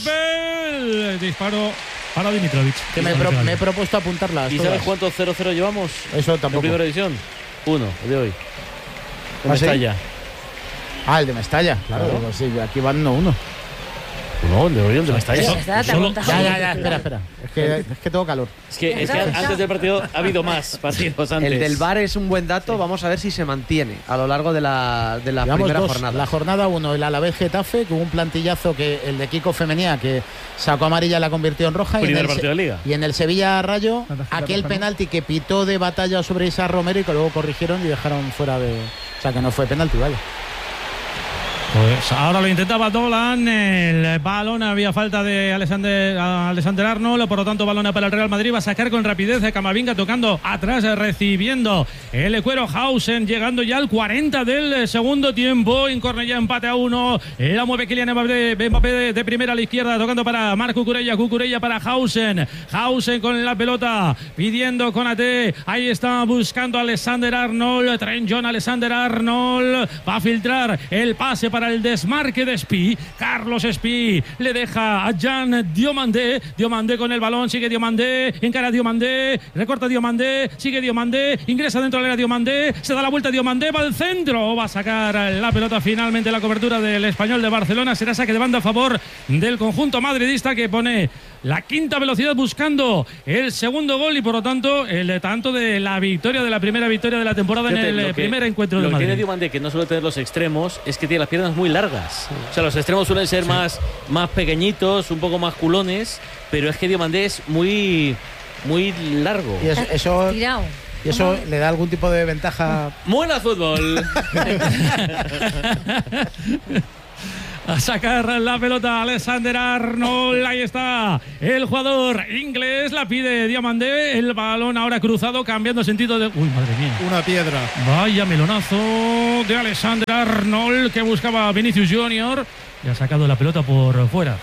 El disparo para Dimitrovic. Que me he propuesto apuntarlas. ¿Y sabes cuántos 0-0 llevamos? Eso tampoco. En primera división. 1, el de hoy. En Mestalla. El de Mestalla, claro. Sí, aquí van 1-1. No, el de hoy, el de Mestalla. Ya, espera. Es que tengo calor. Es que antes del partido ha habido más partidos antes. El del VAR es un buen dato. Vamos a ver si se mantiene a lo largo de la primera jornada. La jornada 1, el Alavés Getafe, con un plantillazo que el de Kiko Femenía, que sacó amarilla, la convirtió en roja. Primer partido de Liga. Y en el Sevilla Rayo, aquel penalti que pitó de batalla sobre Isa Romero y que luego corrigieron y dejaron fuera de... O sea, que no fue penalti, vaya. Pues ahora lo intentaba Dolan, el balón, había falta de Alexander Arnold, por lo tanto balón para el Real Madrid, va a sacar con rapidez de Camavinga, tocando atrás, recibiendo el cuero Hausen, llegando ya al 40 del segundo tiempo, en Cornellà empate a 1, la mueve Kylian Mbappé de primera a la izquierda, tocando para Marc Cucurella para Hausen con la pelota, pidiendo con AT, ahí está buscando Alexander Arnold, Trent John Alexander Arnold, va a filtrar el pase para el desmarque de Espí, Carlos Espí le deja a Jean Diomandé con el balón, sigue Diomandé, encara Diomandé, recorta Diomandé, sigue Diomandé, ingresa dentro del área Diomandé, se da la vuelta Diomandé, va al centro, va a sacar la pelota finalmente la cobertura del Español de Barcelona, será saque de banda a favor del conjunto madridista que pone la quinta velocidad buscando el segundo gol y por lo tanto el tanto de la victoria, de la primera victoria de la temporada. Fíjate, en el primer encuentro de Madrid. Lo que tiene Diomandé, que no suele tener los extremos, es que tiene las piernas muy largas. Sí. O sea, los extremos suelen ser más pequeñitos, un poco más culones, pero es que Diomandé es muy largo. Y eso tirado. ¿Y eso le da algún tipo de ventaja? ¡Muela fútbol! A sacar la pelota Alexander Arnold. Ahí está el jugador inglés. La pide Diomandé. El balón ahora cruzado, cambiando sentido de... Uy, madre mía. Una piedra. Vaya melonazo de Alexander Arnold que buscaba Vinicius Junior. Y ha sacado la pelota por fuera.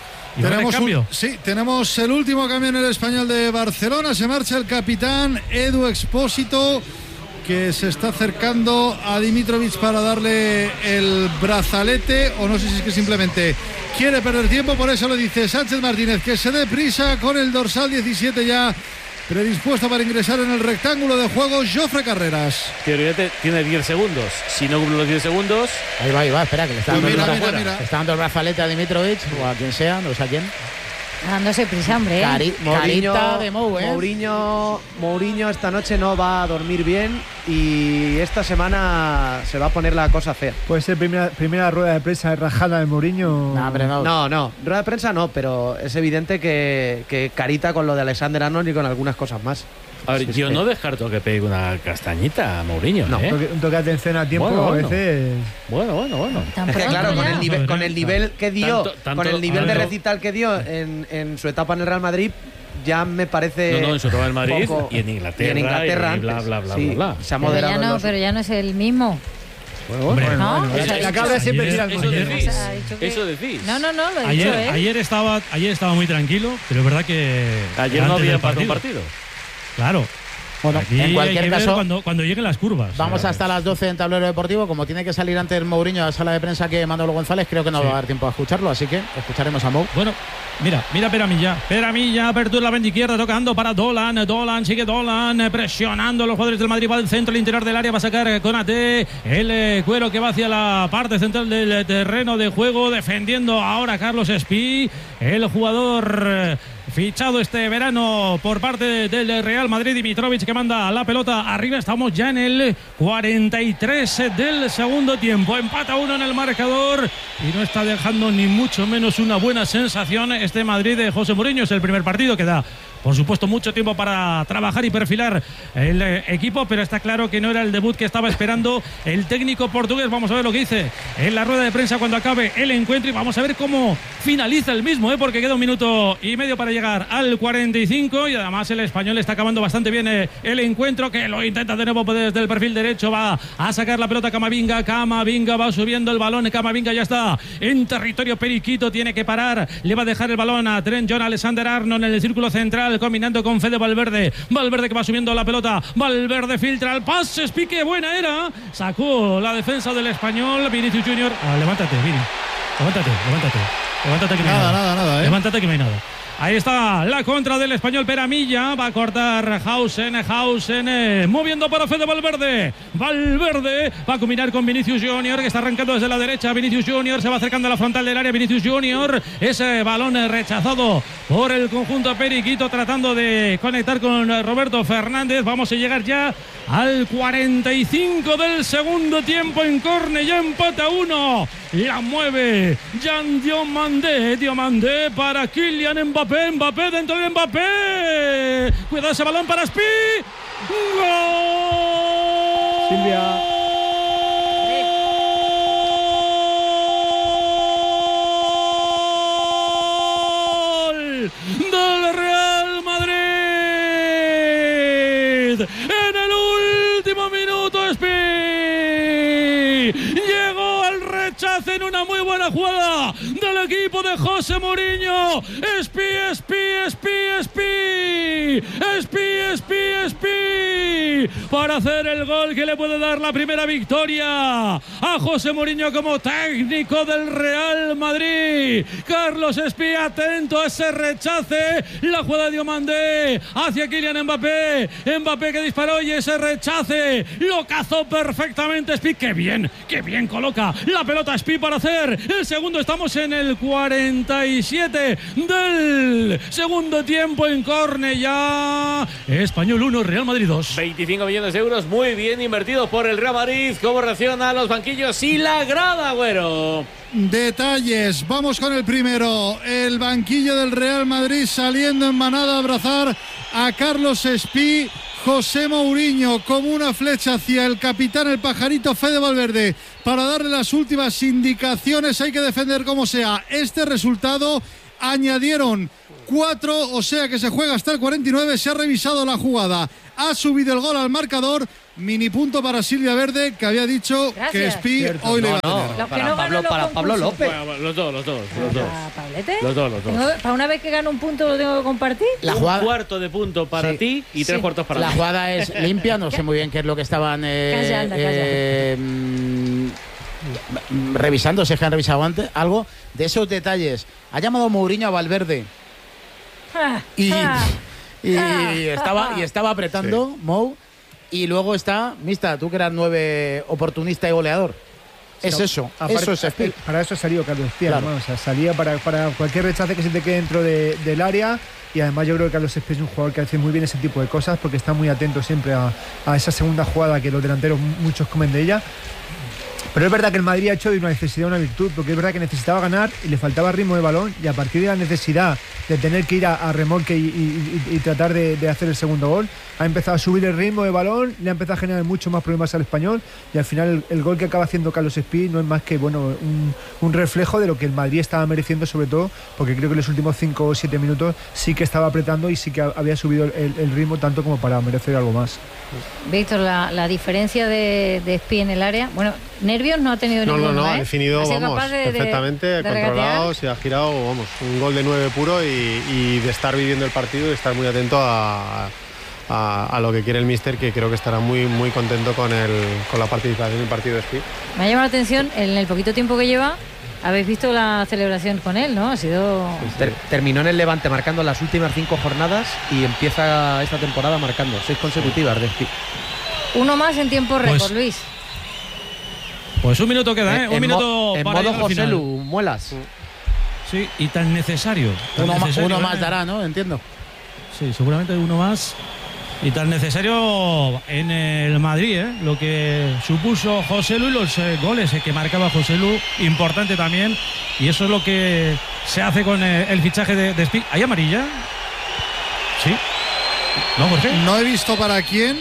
Tenemos el último cambio en el Español de Barcelona. Se marcha el capitán Edu Expósito, que se está acercando a Dimitrovic para darle el brazalete, o no sé si es que simplemente quiere perder tiempo. Por eso le dice Sánchez Martínez que se dé prisa con el dorsal 17 ya predispuesto para ingresar en el rectángulo de juego. Jofre Carreras. Teóricamente tiene 10 segundos. Si no cumple los 10 segundos... Ahí va, espera, que le está dando, mira. Está dando el brazalete a Dimitrovic o a quien sea, no sé a quién. Dándose prisa, hombre. Carita de Mou, Mourinho esta noche no va a dormir bien y esta semana se va a poner la cosa fea. Puede ser primera rueda de prensa rajada de Mourinho. No, rueda de prensa no, pero es evidente que Carita con lo de Alexander Arnold y con algunas cosas más. A ver, yo no descarto que pegue una castañita a Mourinho. No, un toque de atención a tiempo a veces. Bueno. Es que claro, con el nivel que dio, con el nivel de recital que dio en su etapa en el Real Madrid, ya me parece. No, en su etapa en Madrid y en Inglaterra. Y bla. Se ha moderado. Pero ya no es el mismo. Bueno. La cabra siempre tira el Eso decís. No, lo he dicho, ayer estaba muy tranquilo, pero es verdad que ayer no había pasado un partido. Claro. Bueno, aquí en cualquier caso, cuando lleguen las curvas. Vamos hasta las 12 en Tablero Deportivo. Como tiene que salir antes Mourinho a la sala de prensa que Manolo González, creo que no va a dar tiempo a escucharlo, así que escucharemos a Mou. Bueno, mira Peramilla, apertura la banda izquierda, tocando para Dolan, sigue Dolan, presionando a los jugadores del Madrid, va al centro, al interior del área, va a sacar Konaté, el Cuero que va hacia la parte central del terreno de juego, defendiendo ahora Carlos Espí, el jugador fichado este verano por parte del Real Madrid. Dimitrovic que manda la pelota arriba. Estamos ya en el 43 del segundo tiempo. Empata 1 en el marcador y no está dejando ni mucho menos una buena sensación este Madrid de José Mourinho. Es el primer partido que da, por supuesto, mucho tiempo para trabajar y perfilar el equipo, pero está claro que no era el debut que estaba esperando el técnico portugués. Vamos a ver lo que dice en la rueda de prensa cuando acabe el encuentro y vamos a ver cómo finaliza el mismo, porque queda 1 minuto y medio para llegar al 45 y además el español está acabando bastante bien el encuentro, que lo intenta de nuevo desde el perfil derecho, va a sacar la pelota Camavinga va subiendo el balón, Camavinga ya está en territorio periquito, tiene que parar, le va a dejar el balón a Trent John Alexander-Arnold en el círculo central, combinando con Fede Valverde que va subiendo la pelota, Valverde filtra el pase, pique, buena era, sacó la defensa del español, Vinicius Junior, levántate Vini, levántate que no hay nada, levántate que no hay nada. Ahí está la contra del español. Peramilla va a cortar Hausen, moviendo para Fede Valverde va a combinar con Vinicius Junior, que está arrancando desde la derecha. Vinicius Junior se va acercando a la frontal del área. Vinicius Junior, ese balón rechazado por el conjunto periquito, tratando de conectar con Roberto Fernández. Vamos a llegar ya al 45 del segundo tiempo en córner, ya empata 1. La mueve Jean Diomandé para Kylian Mbappé dentro de Mbappé. Cuidado ese balón para Espí. ¡Gol! Silvia. Del Real Madrid. En el último minuto Espí llegó al rechace en una muy buena jugada del equipo de José Mourinho. Espí para hacer el gol que le puede dar la primera victoria a José Mourinho como técnico del Real Madrid. Carlos Espí atento a ese rechace, la jugada de Diomandé hacia Kylian Mbappé que disparó y ese rechace lo cazó perfectamente Espí. Qué bien coloca la pelota corta Spi para hacer el segundo. Estamos en el 47 del segundo tiempo en Cornellá. Español 1, Real Madrid 2. 25 millones de euros, muy bien invertidos por el Real Madrid. ¿Cómo reacciona los banquillos y la grada, Agüero? Detalles, vamos con el primero. El banquillo del Real Madrid saliendo en manada a abrazar a Carlos Spi. José Mourinho como una flecha hacia el capitán, el pajarito Fede Valverde, para darle las últimas indicaciones. Hay que defender como sea este resultado. Añadieron 4, o sea que se juega hasta el 49. Se ha revisado la jugada, ha subido el gol al marcador. Mini punto para Silvia Verde, que había dicho que Spi hoy le iba a tener. Para Pablo López. Bueno, los dos. ¿Pablete? Los dos. ¿Para una vez que gano un punto lo tengo que compartir? La jugada, un cuarto de punto para ti y 3 cuartos para la mí. jugada es limpia, no sé muy bien qué es lo que estaban revisando, si es que han revisado antes algo de esos detalles. Ha llamado Mourinho a Valverde y estaba apretando Mou. Y luego está, Mista, tú que eras 9 oportunista y goleador. Es eso es Spi. Para eso salió Carlos Spi, claro. O sea, salía para cualquier rechace que se te quede dentro del área. Y además yo creo que Carlos Spi es un jugador que hace muy bien ese tipo de cosas, porque está muy atento siempre a esa segunda jugada que los delanteros muchos comen de ella. Pero es verdad que el Madrid ha hecho de una necesidad una virtud, porque es verdad que necesitaba ganar y le faltaba ritmo de balón, y a partir de la necesidad de tener que ir a remolque y tratar de hacer el segundo gol, ha empezado a subir el ritmo de balón, le ha empezado a generar mucho más problemas al Español, y al final el gol que acaba haciendo Carlos Spi no es más que un reflejo de lo que el Madrid estaba mereciendo, sobre todo porque creo que en los últimos 5 o 7 minutos sí que estaba apretando y sí que había subido el ritmo tanto como para merecer algo más. Víctor, la diferencia de Spi en el área, bueno, nervios no ha tenido ninguno. No, ha definido, perfectamente, controlado, se ha girado, un gol de 9 puro y de estar viviendo el partido y estar muy atento a lo que quiere el míster, que creo que estará muy muy contento con la participación en el partido de Spi. Me ha llamado la atención, en el poquito tiempo que lleva, habéis visto la celebración con él, ¿no? Ha sido... Terminó en el Levante marcando las últimas 5 jornadas y empieza esta temporada marcando 6 consecutivas de Spi. Uno más en tiempo récord, Luis. Pues un minuto queda, un minuto en para modo llegar al José final. Lu, muelas. Sí, y tan necesario. Uno más dará, ¿no? Entiendo. Sí, seguramente uno más. Y tan necesario en el Madrid, lo que supuso José Lu y los goles que marcaba José Lu, importante también. Y eso es lo que se hace con el fichaje de Spi. ¿Hay amarilla? Sí. ¿No, Jorge? No he visto para quién.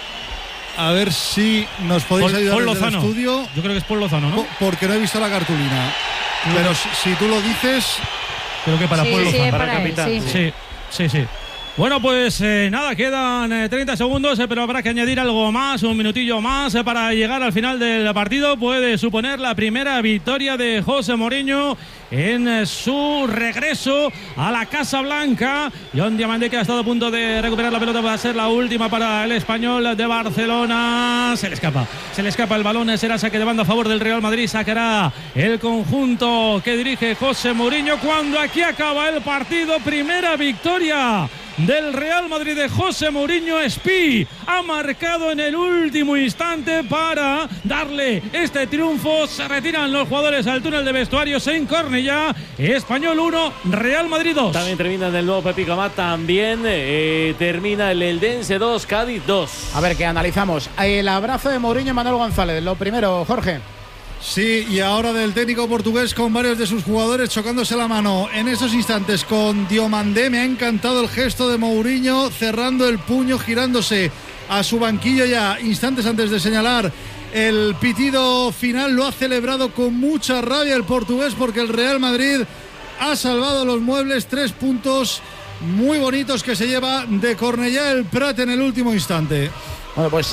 A ver si nos podéis ayudar desde el estudio. Yo creo que es Paul Lozano, ¿no? Porque no he visto la cartulina. Pero si tú lo dices... Creo que para Paul Lozano. Para el capitán. Sí. Bueno, pues nada, quedan 30 segundos, pero habrá que añadir algo más, un minutillo más para llegar al final del partido. Puede suponer la primera victoria de José Mourinho en su regreso a la Casa Blanca. John Diamandé, que ha estado a punto de recuperar la pelota, va a ser la última para el Español de Barcelona. Se le escapa el balón, será saque de banda a favor del Real Madrid. Sacará el conjunto que dirige José Mourinho cuando aquí acaba el partido. Primera victoria del Real Madrid de José Mourinho. Spi ha marcado en el último instante para darle este triunfo. Se retiran los jugadores al túnel de vestuarios en Cornellá. Español 1, Real Madrid 2. También termina en el nuevo Pepi Comat. También termina el Eldense 2, Cádiz 2. A ver, ¿qué analizamos? El abrazo de Mourinho y Manuel González. Lo primero, Jorge. Sí, y ahora del técnico portugués con varios de sus jugadores chocándose la mano en estos instantes con Diomandé. Me ha encantado el gesto de Mourinho cerrando el puño, girándose a su banquillo ya instantes antes de señalar el pitido final. Lo ha celebrado con mucha rabia el portugués porque el Real Madrid ha salvado los muebles. 3 puntos muy bonitos que se lleva de Cornellá el Prat en el último instante. Bueno, pues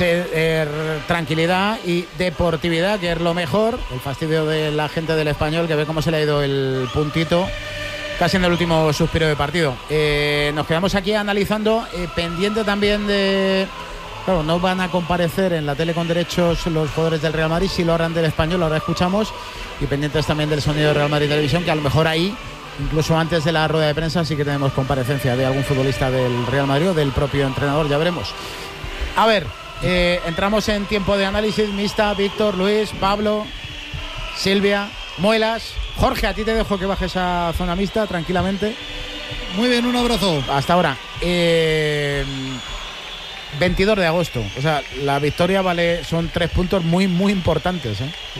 tranquilidad y deportividad, que es lo mejor. El fastidio de la gente del Español, que ve cómo se le ha ido el puntito casi en el último suspiro de partido. Nos quedamos aquí analizando, pendiente también de... Claro, no van a comparecer en la tele con derechos los jugadores del Real Madrid, si lo harán del Español, ahora escuchamos, y pendientes también del sonido de Real Madrid Televisión, que a lo mejor ahí, incluso antes de la rueda de prensa, sí que tenemos comparecencia de algún futbolista del Real Madrid o del propio entrenador, ya veremos. A ver, entramos en tiempo de análisis. Mista, Víctor, Luis, Pablo. Silvia, Muelas. Jorge, a ti te dejo que bajes a zona mixta tranquilamente. Muy bien, un abrazo. Hasta ahora. 22 de agosto. O sea, la victoria son 3 puntos muy, muy importantes.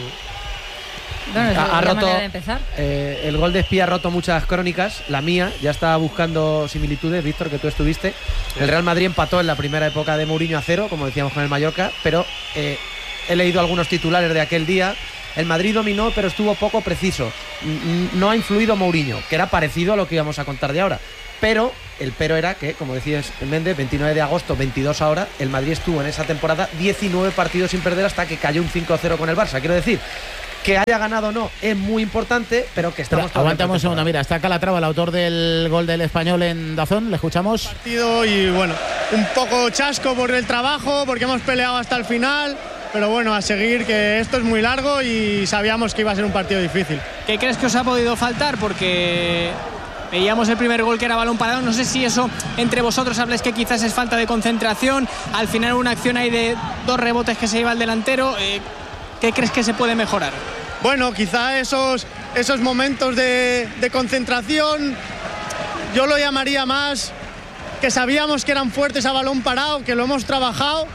Bueno, ha roto manera de empezar. El gol de Espía ha roto muchas crónicas. La mía ya está buscando similitudes, Víctor, que tú estuviste. El Real Madrid empató en la primera época de Mourinho a 0, como decíamos con el Mallorca, pero he leído algunos titulares de aquel día. El Madrid dominó, pero estuvo poco preciso. No ha influido Mourinho, que era parecido a lo que íbamos a contar de ahora. Pero el pero era que, como decías Méndez, 29 de agosto, 22 ahora, el Madrid estuvo en esa temporada 19 partidos sin perder hasta que cayó un 5-0 con el Barça. Quiero decir, que haya ganado o no es muy importante, pero que estamos... Aguantamos un segundo, mira, está Calatrava, el autor del gol del Español en Dazón, le escuchamos. Partido y bueno, un poco chasco por el trabajo, porque hemos peleado hasta el final, pero bueno, a seguir, que esto es muy largo y sabíamos que iba a ser un partido difícil. ¿Qué crees que os ha podido faltar? Porque veíamos el primer gol que era balón parado, no sé si eso entre vosotros habláis que quizás es falta de concentración, al final una acción ahí de 2 rebotes que se lleva el delantero, ¿qué crees que se puede mejorar? Bueno, quizá esos momentos de concentración, yo lo llamaría más que sabíamos que eran fuertes a balón parado, que lo hemos trabajado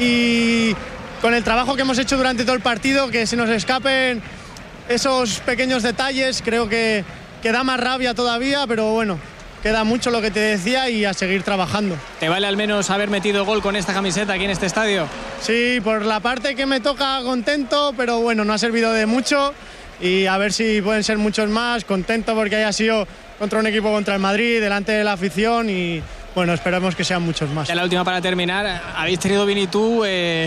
y con el trabajo que hemos hecho durante todo el partido, que se nos escapen esos pequeños detalles, creo que da más rabia todavía, pero bueno, queda mucho lo que te decía y a seguir trabajando. ¿Te vale al menos haber metido gol con esta camiseta aquí en este estadio? Sí, por la parte que me toca contento, pero bueno, no ha servido de mucho y a ver si pueden ser muchos más. Contento porque haya sido contra un equipo contra el Madrid, delante de la afición y bueno, esperemos que sean muchos más. Ya la última para terminar, habéis tenido Vini y tú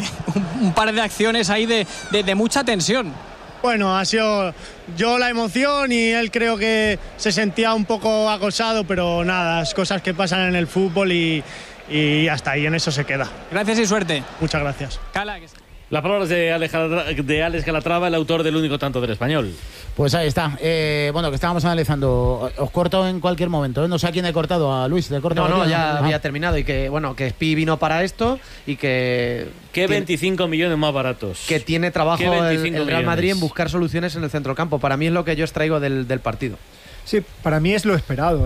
un par de acciones ahí de mucha tensión. Bueno, ha sido yo la emoción y él creo que se sentía un poco acosado, pero nada, es cosas que pasan en el fútbol y hasta ahí, en eso se queda. Gracias y suerte. Muchas gracias. Las palabras de Alex Calatrava, el autor del único tanto del Español. Pues ahí está. Bueno, que estábamos analizando. Os corto en cualquier momento. No sé a quién he cortado. A Luis. No, ya había terminado. Y que, bueno, que Spi vino para esto y que... ¿Qué 25 millones más baratos? Que tiene trabajo el Real Madrid en buscar soluciones en el centrocampo. Para mí es lo que yo extraigo del partido. Sí, para mí es lo esperado.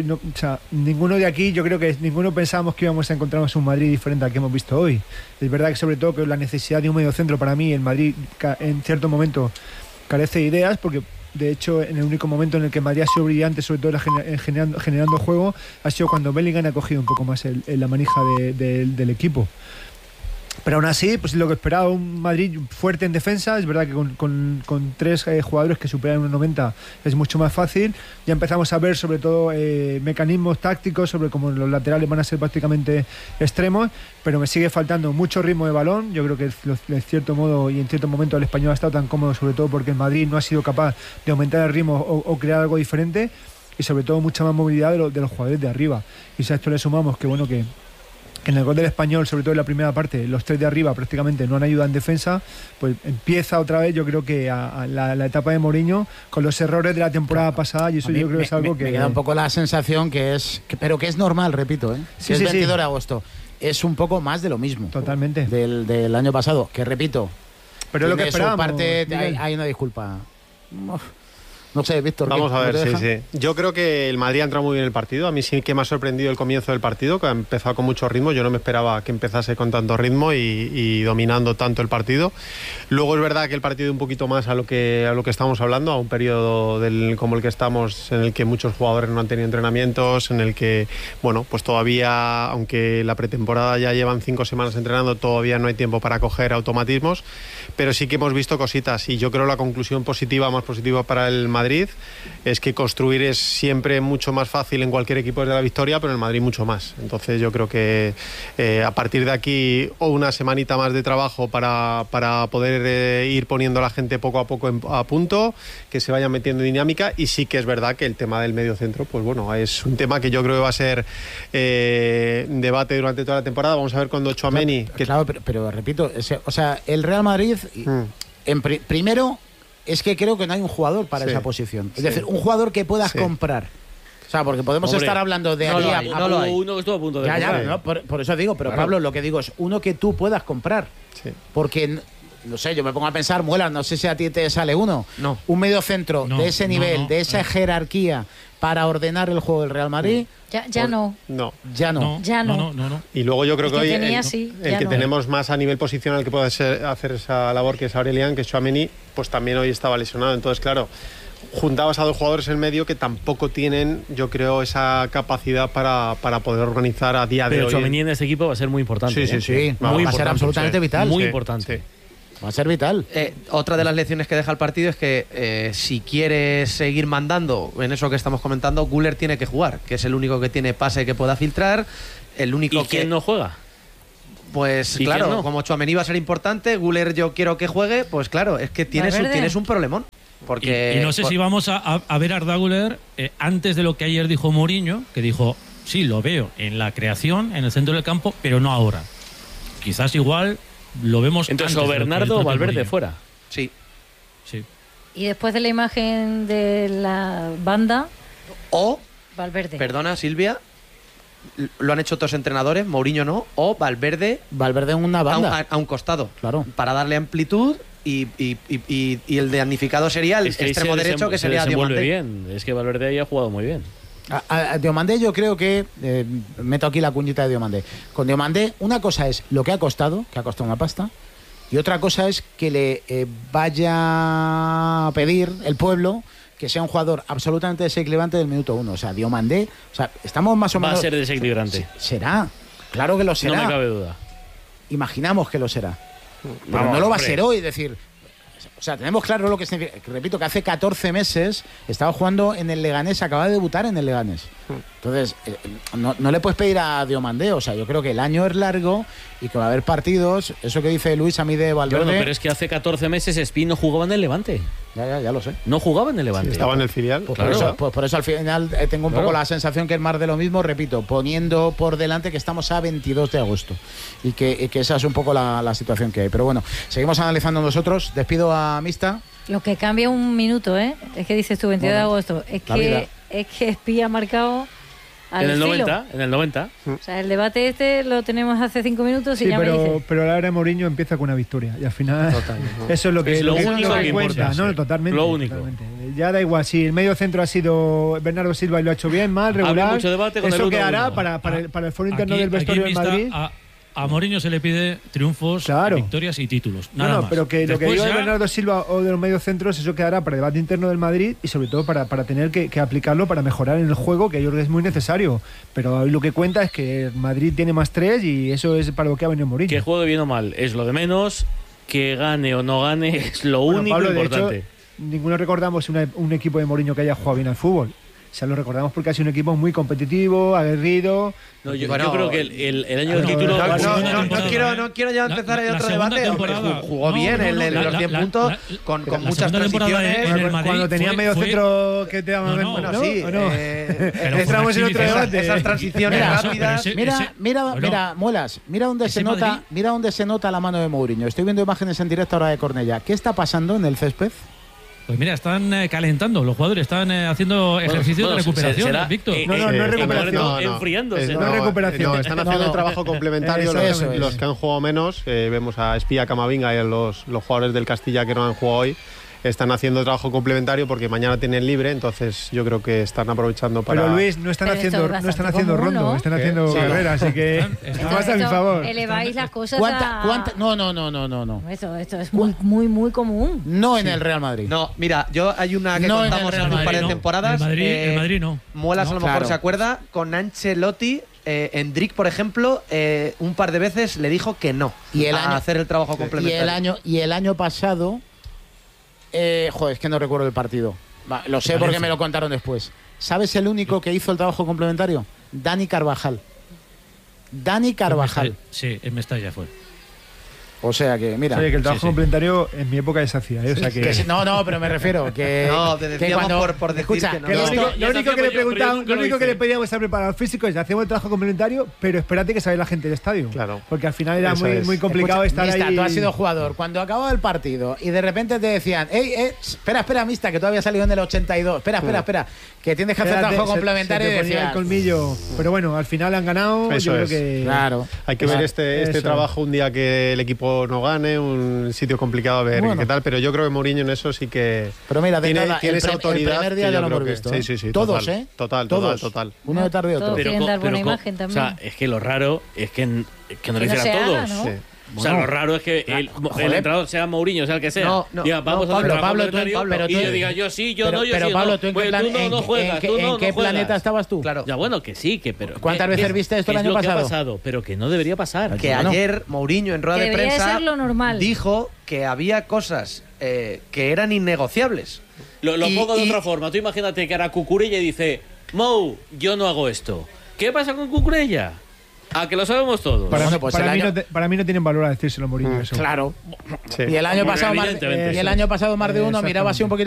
Ninguno de aquí, yo creo que ninguno pensábamos que íbamos a encontrarnos un Madrid diferente al que hemos visto hoy. Es verdad que sobre todo que la necesidad de un mediocentro, para mí el Madrid en cierto momento carece de ideas, porque de hecho en el único momento en el que Madrid ha sido brillante, sobre todo generando juego, ha sido cuando Bellingham ha cogido un poco más la manija del equipo. Pero aún así, pues lo que esperaba, un Madrid fuerte en defensa. Es verdad que con 3 jugadores que superan 1,90 es mucho más fácil. Ya empezamos a ver sobre todo mecanismos tácticos sobre cómo los laterales van a ser prácticamente extremos, pero me sigue faltando mucho ritmo de balón. Yo creo que en cierto modo y en cierto momento el Español ha estado tan cómodo, sobre todo porque el Madrid no ha sido capaz de aumentar el ritmo o crear algo diferente, y sobre todo mucha más movilidad de los jugadores de arriba. Y si a esto le sumamos que bueno que en el gol del Español, sobre todo en la primera parte, los 3 de arriba prácticamente no han ayudado en defensa, pues empieza otra vez, yo creo que a la etapa de Mourinho con los errores de la temporada pasada, y eso yo creo que es algo que... Me queda un poco la sensación pero que es normal, repito, Sí, es sí, 22 de agosto. Es un poco más de lo mismo. Totalmente. Del año pasado, que repito. Pero es lo que esperábamos. Parte, hay una disculpa. No sé, Víctor. Vamos a ver, sí. Yo creo que el Madrid ha entrado muy bien en el partido. A mí sí que me ha sorprendido el comienzo del partido, que ha empezado con mucho ritmo. Yo no me esperaba que empezase con tanto ritmo y dominando tanto el partido. Luego es verdad que el partido un poquito más a lo que estamos hablando, a un periodo como el que estamos, en el que muchos jugadores no han tenido entrenamientos, en el que, bueno, pues todavía, aunque la pretemporada ya llevan 5 semanas entrenando, todavía no hay tiempo para coger automatismos, pero sí que hemos visto cositas, y yo creo la conclusión más positiva para el Madrid es que construir es siempre mucho más fácil en cualquier equipo de la victoria, pero en el Madrid mucho más. Entonces yo creo que a partir de aquí una semanita más de trabajo para poder ir poniendo a la gente poco a poco a punto, que se vayan metiendo en dinámica. Y sí que es verdad que el tema del medio centro, pues bueno, es un tema que yo creo que va a ser debate durante toda la temporada. Vamos a ver cuando Tchouaméni... Claro, pero repito, o sea, el Real Madrid primero es que creo que no hay un jugador para esa posición. Es decir, un jugador que puedas comprar. O sea, porque podemos estar hablando de uno que estuvo a punto de comprar. Por eso digo, pero Pablo, lo que digo es uno que tú puedas comprar. Sí. Porque no sé, yo me pongo a pensar, Muelas, no sé si a ti te sale uno. No. Un medio centro de ese nivel, de esa jerarquía para ordenar el juego del Real Madrid. Ya no. Ya no. Y luego yo creo que hoy el que no. tenemos más a nivel posicional que puede hacer esa labor, que es Aurelian, que es Tchouaméni, pues también hoy estaba lesionado. Entonces, claro, juntabas a dos jugadores en medio que tampoco tienen, yo creo, esa capacidad para poder organizar a día de hoy. Pero Tchouaméni en este equipo va a ser muy importante. Sí. Va a ser absolutamente vital. Muy importante. Sí. Va a ser vital. Otra de las lecciones que deja el partido es que si quiere seguir mandando en eso que estamos comentando, Güler tiene que jugar, que es el único que tiene pase que pueda filtrar, el único ¿Y quién no juega? Pues claro, como Tchouaméni va a ser importante, Güler yo quiero que juegue, pues claro, es que tienes un problemón. Porque, y no sé si vamos a ver a Arda Güler antes de lo que ayer dijo Mourinho, que dijo, sí, lo veo en la creación, en el centro del campo, pero no ahora. Quizás igual lo vemos. Entonces, o Bernardo o Valverde fuera. Sí. Y después de la imagen de la banda, o Valverde. Perdona, Silvia, lo han hecho otros entrenadores, Mourinho no, o Valverde en una banda a un costado, claro, para darle amplitud. Y el damnificado sería el extremo derecho, que sería Diomandé. Bien. Es que Valverde ahí ha jugado muy bien. A Diomandé yo creo que meto aquí la cuñita de Diomandé. Con Diomandé una cosa es lo que ha costado una pasta, y otra cosa es que le vaya a pedir el pueblo que sea un jugador absolutamente desequilibrante del minuto 1. O sea, Diomandé, estamos más o menos... Va a ser desequilibrante. Será, claro que lo será. No me cabe duda. Imaginamos que lo será. Pero vamos, no lo va a ser hoy, es decir, o sea, tenemos claro lo que significa. Repito que hace 14 meses estaba jugando en el Leganés, acaba de debutar en el Leganés. Entonces, no le puedes pedir a Diomandé, o sea, yo creo que el año es largo y que va a haber partidos. Eso que dice Luis a mí de Valverde. Bueno, pero es que hace 14 meses Espino jugaba en el Levante. Ya lo sé. No jugaba en el Levante. Sí, estaba en el filial. Pues claro. Por eso al final tengo un poco la sensación que es más de lo mismo, repito, poniendo por delante que estamos a 22 de agosto y que esa es un poco la situación que hay. Pero bueno, seguimos analizando nosotros. Despido a Mista. Lo que cambia un minuto, es que dices tú 22 de agosto, es que Espía ha marcado al en el filo. 90. O sea, el debate lo tenemos hace 5 minutos y ya me dices. Pero la era de Mourinho empieza con una victoria y al final eso es lo que, lo único que cuenta, ¿no? Totalmente. Lo único. Totalmente. Ya da igual si el medio centro ha sido Bernardo Silva y lo ha hecho bien, mal, regular. Había mucho debate con eso el quedará para el foro interno del vestuario del Madrid. A Mourinho se le pide triunfos, victorias y títulos. Nada más. Pero que lo que digo de Bernardo Silva o de los medios centros, eso quedará para el debate interno del Madrid y sobre todo para tener que aplicarlo para mejorar en el juego, que yo creo que es muy necesario. Pero lo que cuenta es que el Madrid tiene más 3 y eso es para lo que ha venido Mourinho. Que juegue bien o mal es lo de menos, que gane o no gane es lo único Pablo, importante. De hecho, ninguno recordamos un equipo de Mourinho que haya jugado bien al fútbol. O sea, lo recordamos porque ha sido un equipo muy competitivo, aguerrido. No, yo creo que el año del título... No quiero ya empezar el otro debate. Jugó bien los 10 puntos con muchas transiciones. Cuando tenía medio centro que te daban... Entramos en otro debate. Esas transiciones rápidas... Mira, Muelas, mira dónde se nota la mano de Mourinho. Estoy viendo imágenes en directo ahora de Cornellà. ¿Qué está pasando en el césped? Pues mira, están calentando los jugadores, están haciendo ejercicio de recuperación, Víctor. No es recuperación. Enfriándose. No es recuperación. Están haciendo el trabajo complementario los que han jugado menos. Vemos a Espía, Camavinga y los jugadores del Castilla que no han jugado hoy. Están haciendo trabajo complementario porque mañana tienen libre, entonces yo creo que están aprovechando para... Pero Luis, no están haciendo rondo, están haciendo carrera, así que más a mi favor. Eleváis las cosas No. Esto es muy, muy común. No en el Real Madrid. No, mira, hay una que contamos hace un par de temporadas. El Madrid no. Muelas a lo mejor se acuerda, con Ancelotti... Endrick, por ejemplo, un par de veces le dijo que no a hacer el trabajo complementario. Y el año pasado... es que no recuerdo el partido. Lo sé porque me lo contaron después. ¿Sabes el único que hizo el trabajo complementario? Dani Carvajal. Sí, en Mestalla fue. O sea que, mira. Oye, que el trabajo complementario en mi época se hacía, O sea que... No, pero me refiero que... No, te decíamos por decir escucha, que no. Lo único que le pedíamos estar preparado físico es hacemos el trabajo complementario, pero espérate que sale la gente del estadio. Claro. Porque al final era muy complicado estar ahí. Tú has sido jugador. Cuando acababa el partido y de repente te decían, espera, Mista, que tú habías salido en el 82. Espera, que tienes que hacer trabajo complementario. Se te ponía el colmillo. Pero bueno, al final han ganado. Eso yo creo es. que... Claro. Hay que ver este trabajo un día que el equipo equipo no gane, un sitio complicado a ver qué tal, pero yo creo que Mourinho en eso sí que pero mira, tiene esa autoridad. El primer día ya lo hemos visto. Sí, todos, total. Uno detrás de otro. Todos quieren dar buena imagen también. O sea, es que lo raro es que no lo hicieran todos. ¿no? Sí. O sea, lo raro es que el entrenador sea Mourinho, sea el que sea. Diga, vamos a hacer Pablo, y yo diga yo sí, yo no, yo pero sí. Pablo, no. ¿tú en pues qué, tú no juegas, tú no ¿en qué juegas. planeta estabas tú? Claro. Ya bueno, que sí, que pero ¿Cuántas veces viste esto el año pasado? Que ha pasado? Pero que no debería pasar. Que ayer Mourinho en rueda de Debería prensa ser lo normal. dijo que había cosas que eran innegociables. Lo pongo de otra forma. Tú imagínate que ahora Cucurella dice, Mou, yo no hago esto. ¿Qué pasa con Cucurella? A que lo sabemos todos. Para mí no tienen valor a decírselo Mourinho. Eso. Claro. Sí. Y el año pasado más de uno miraba así un poquito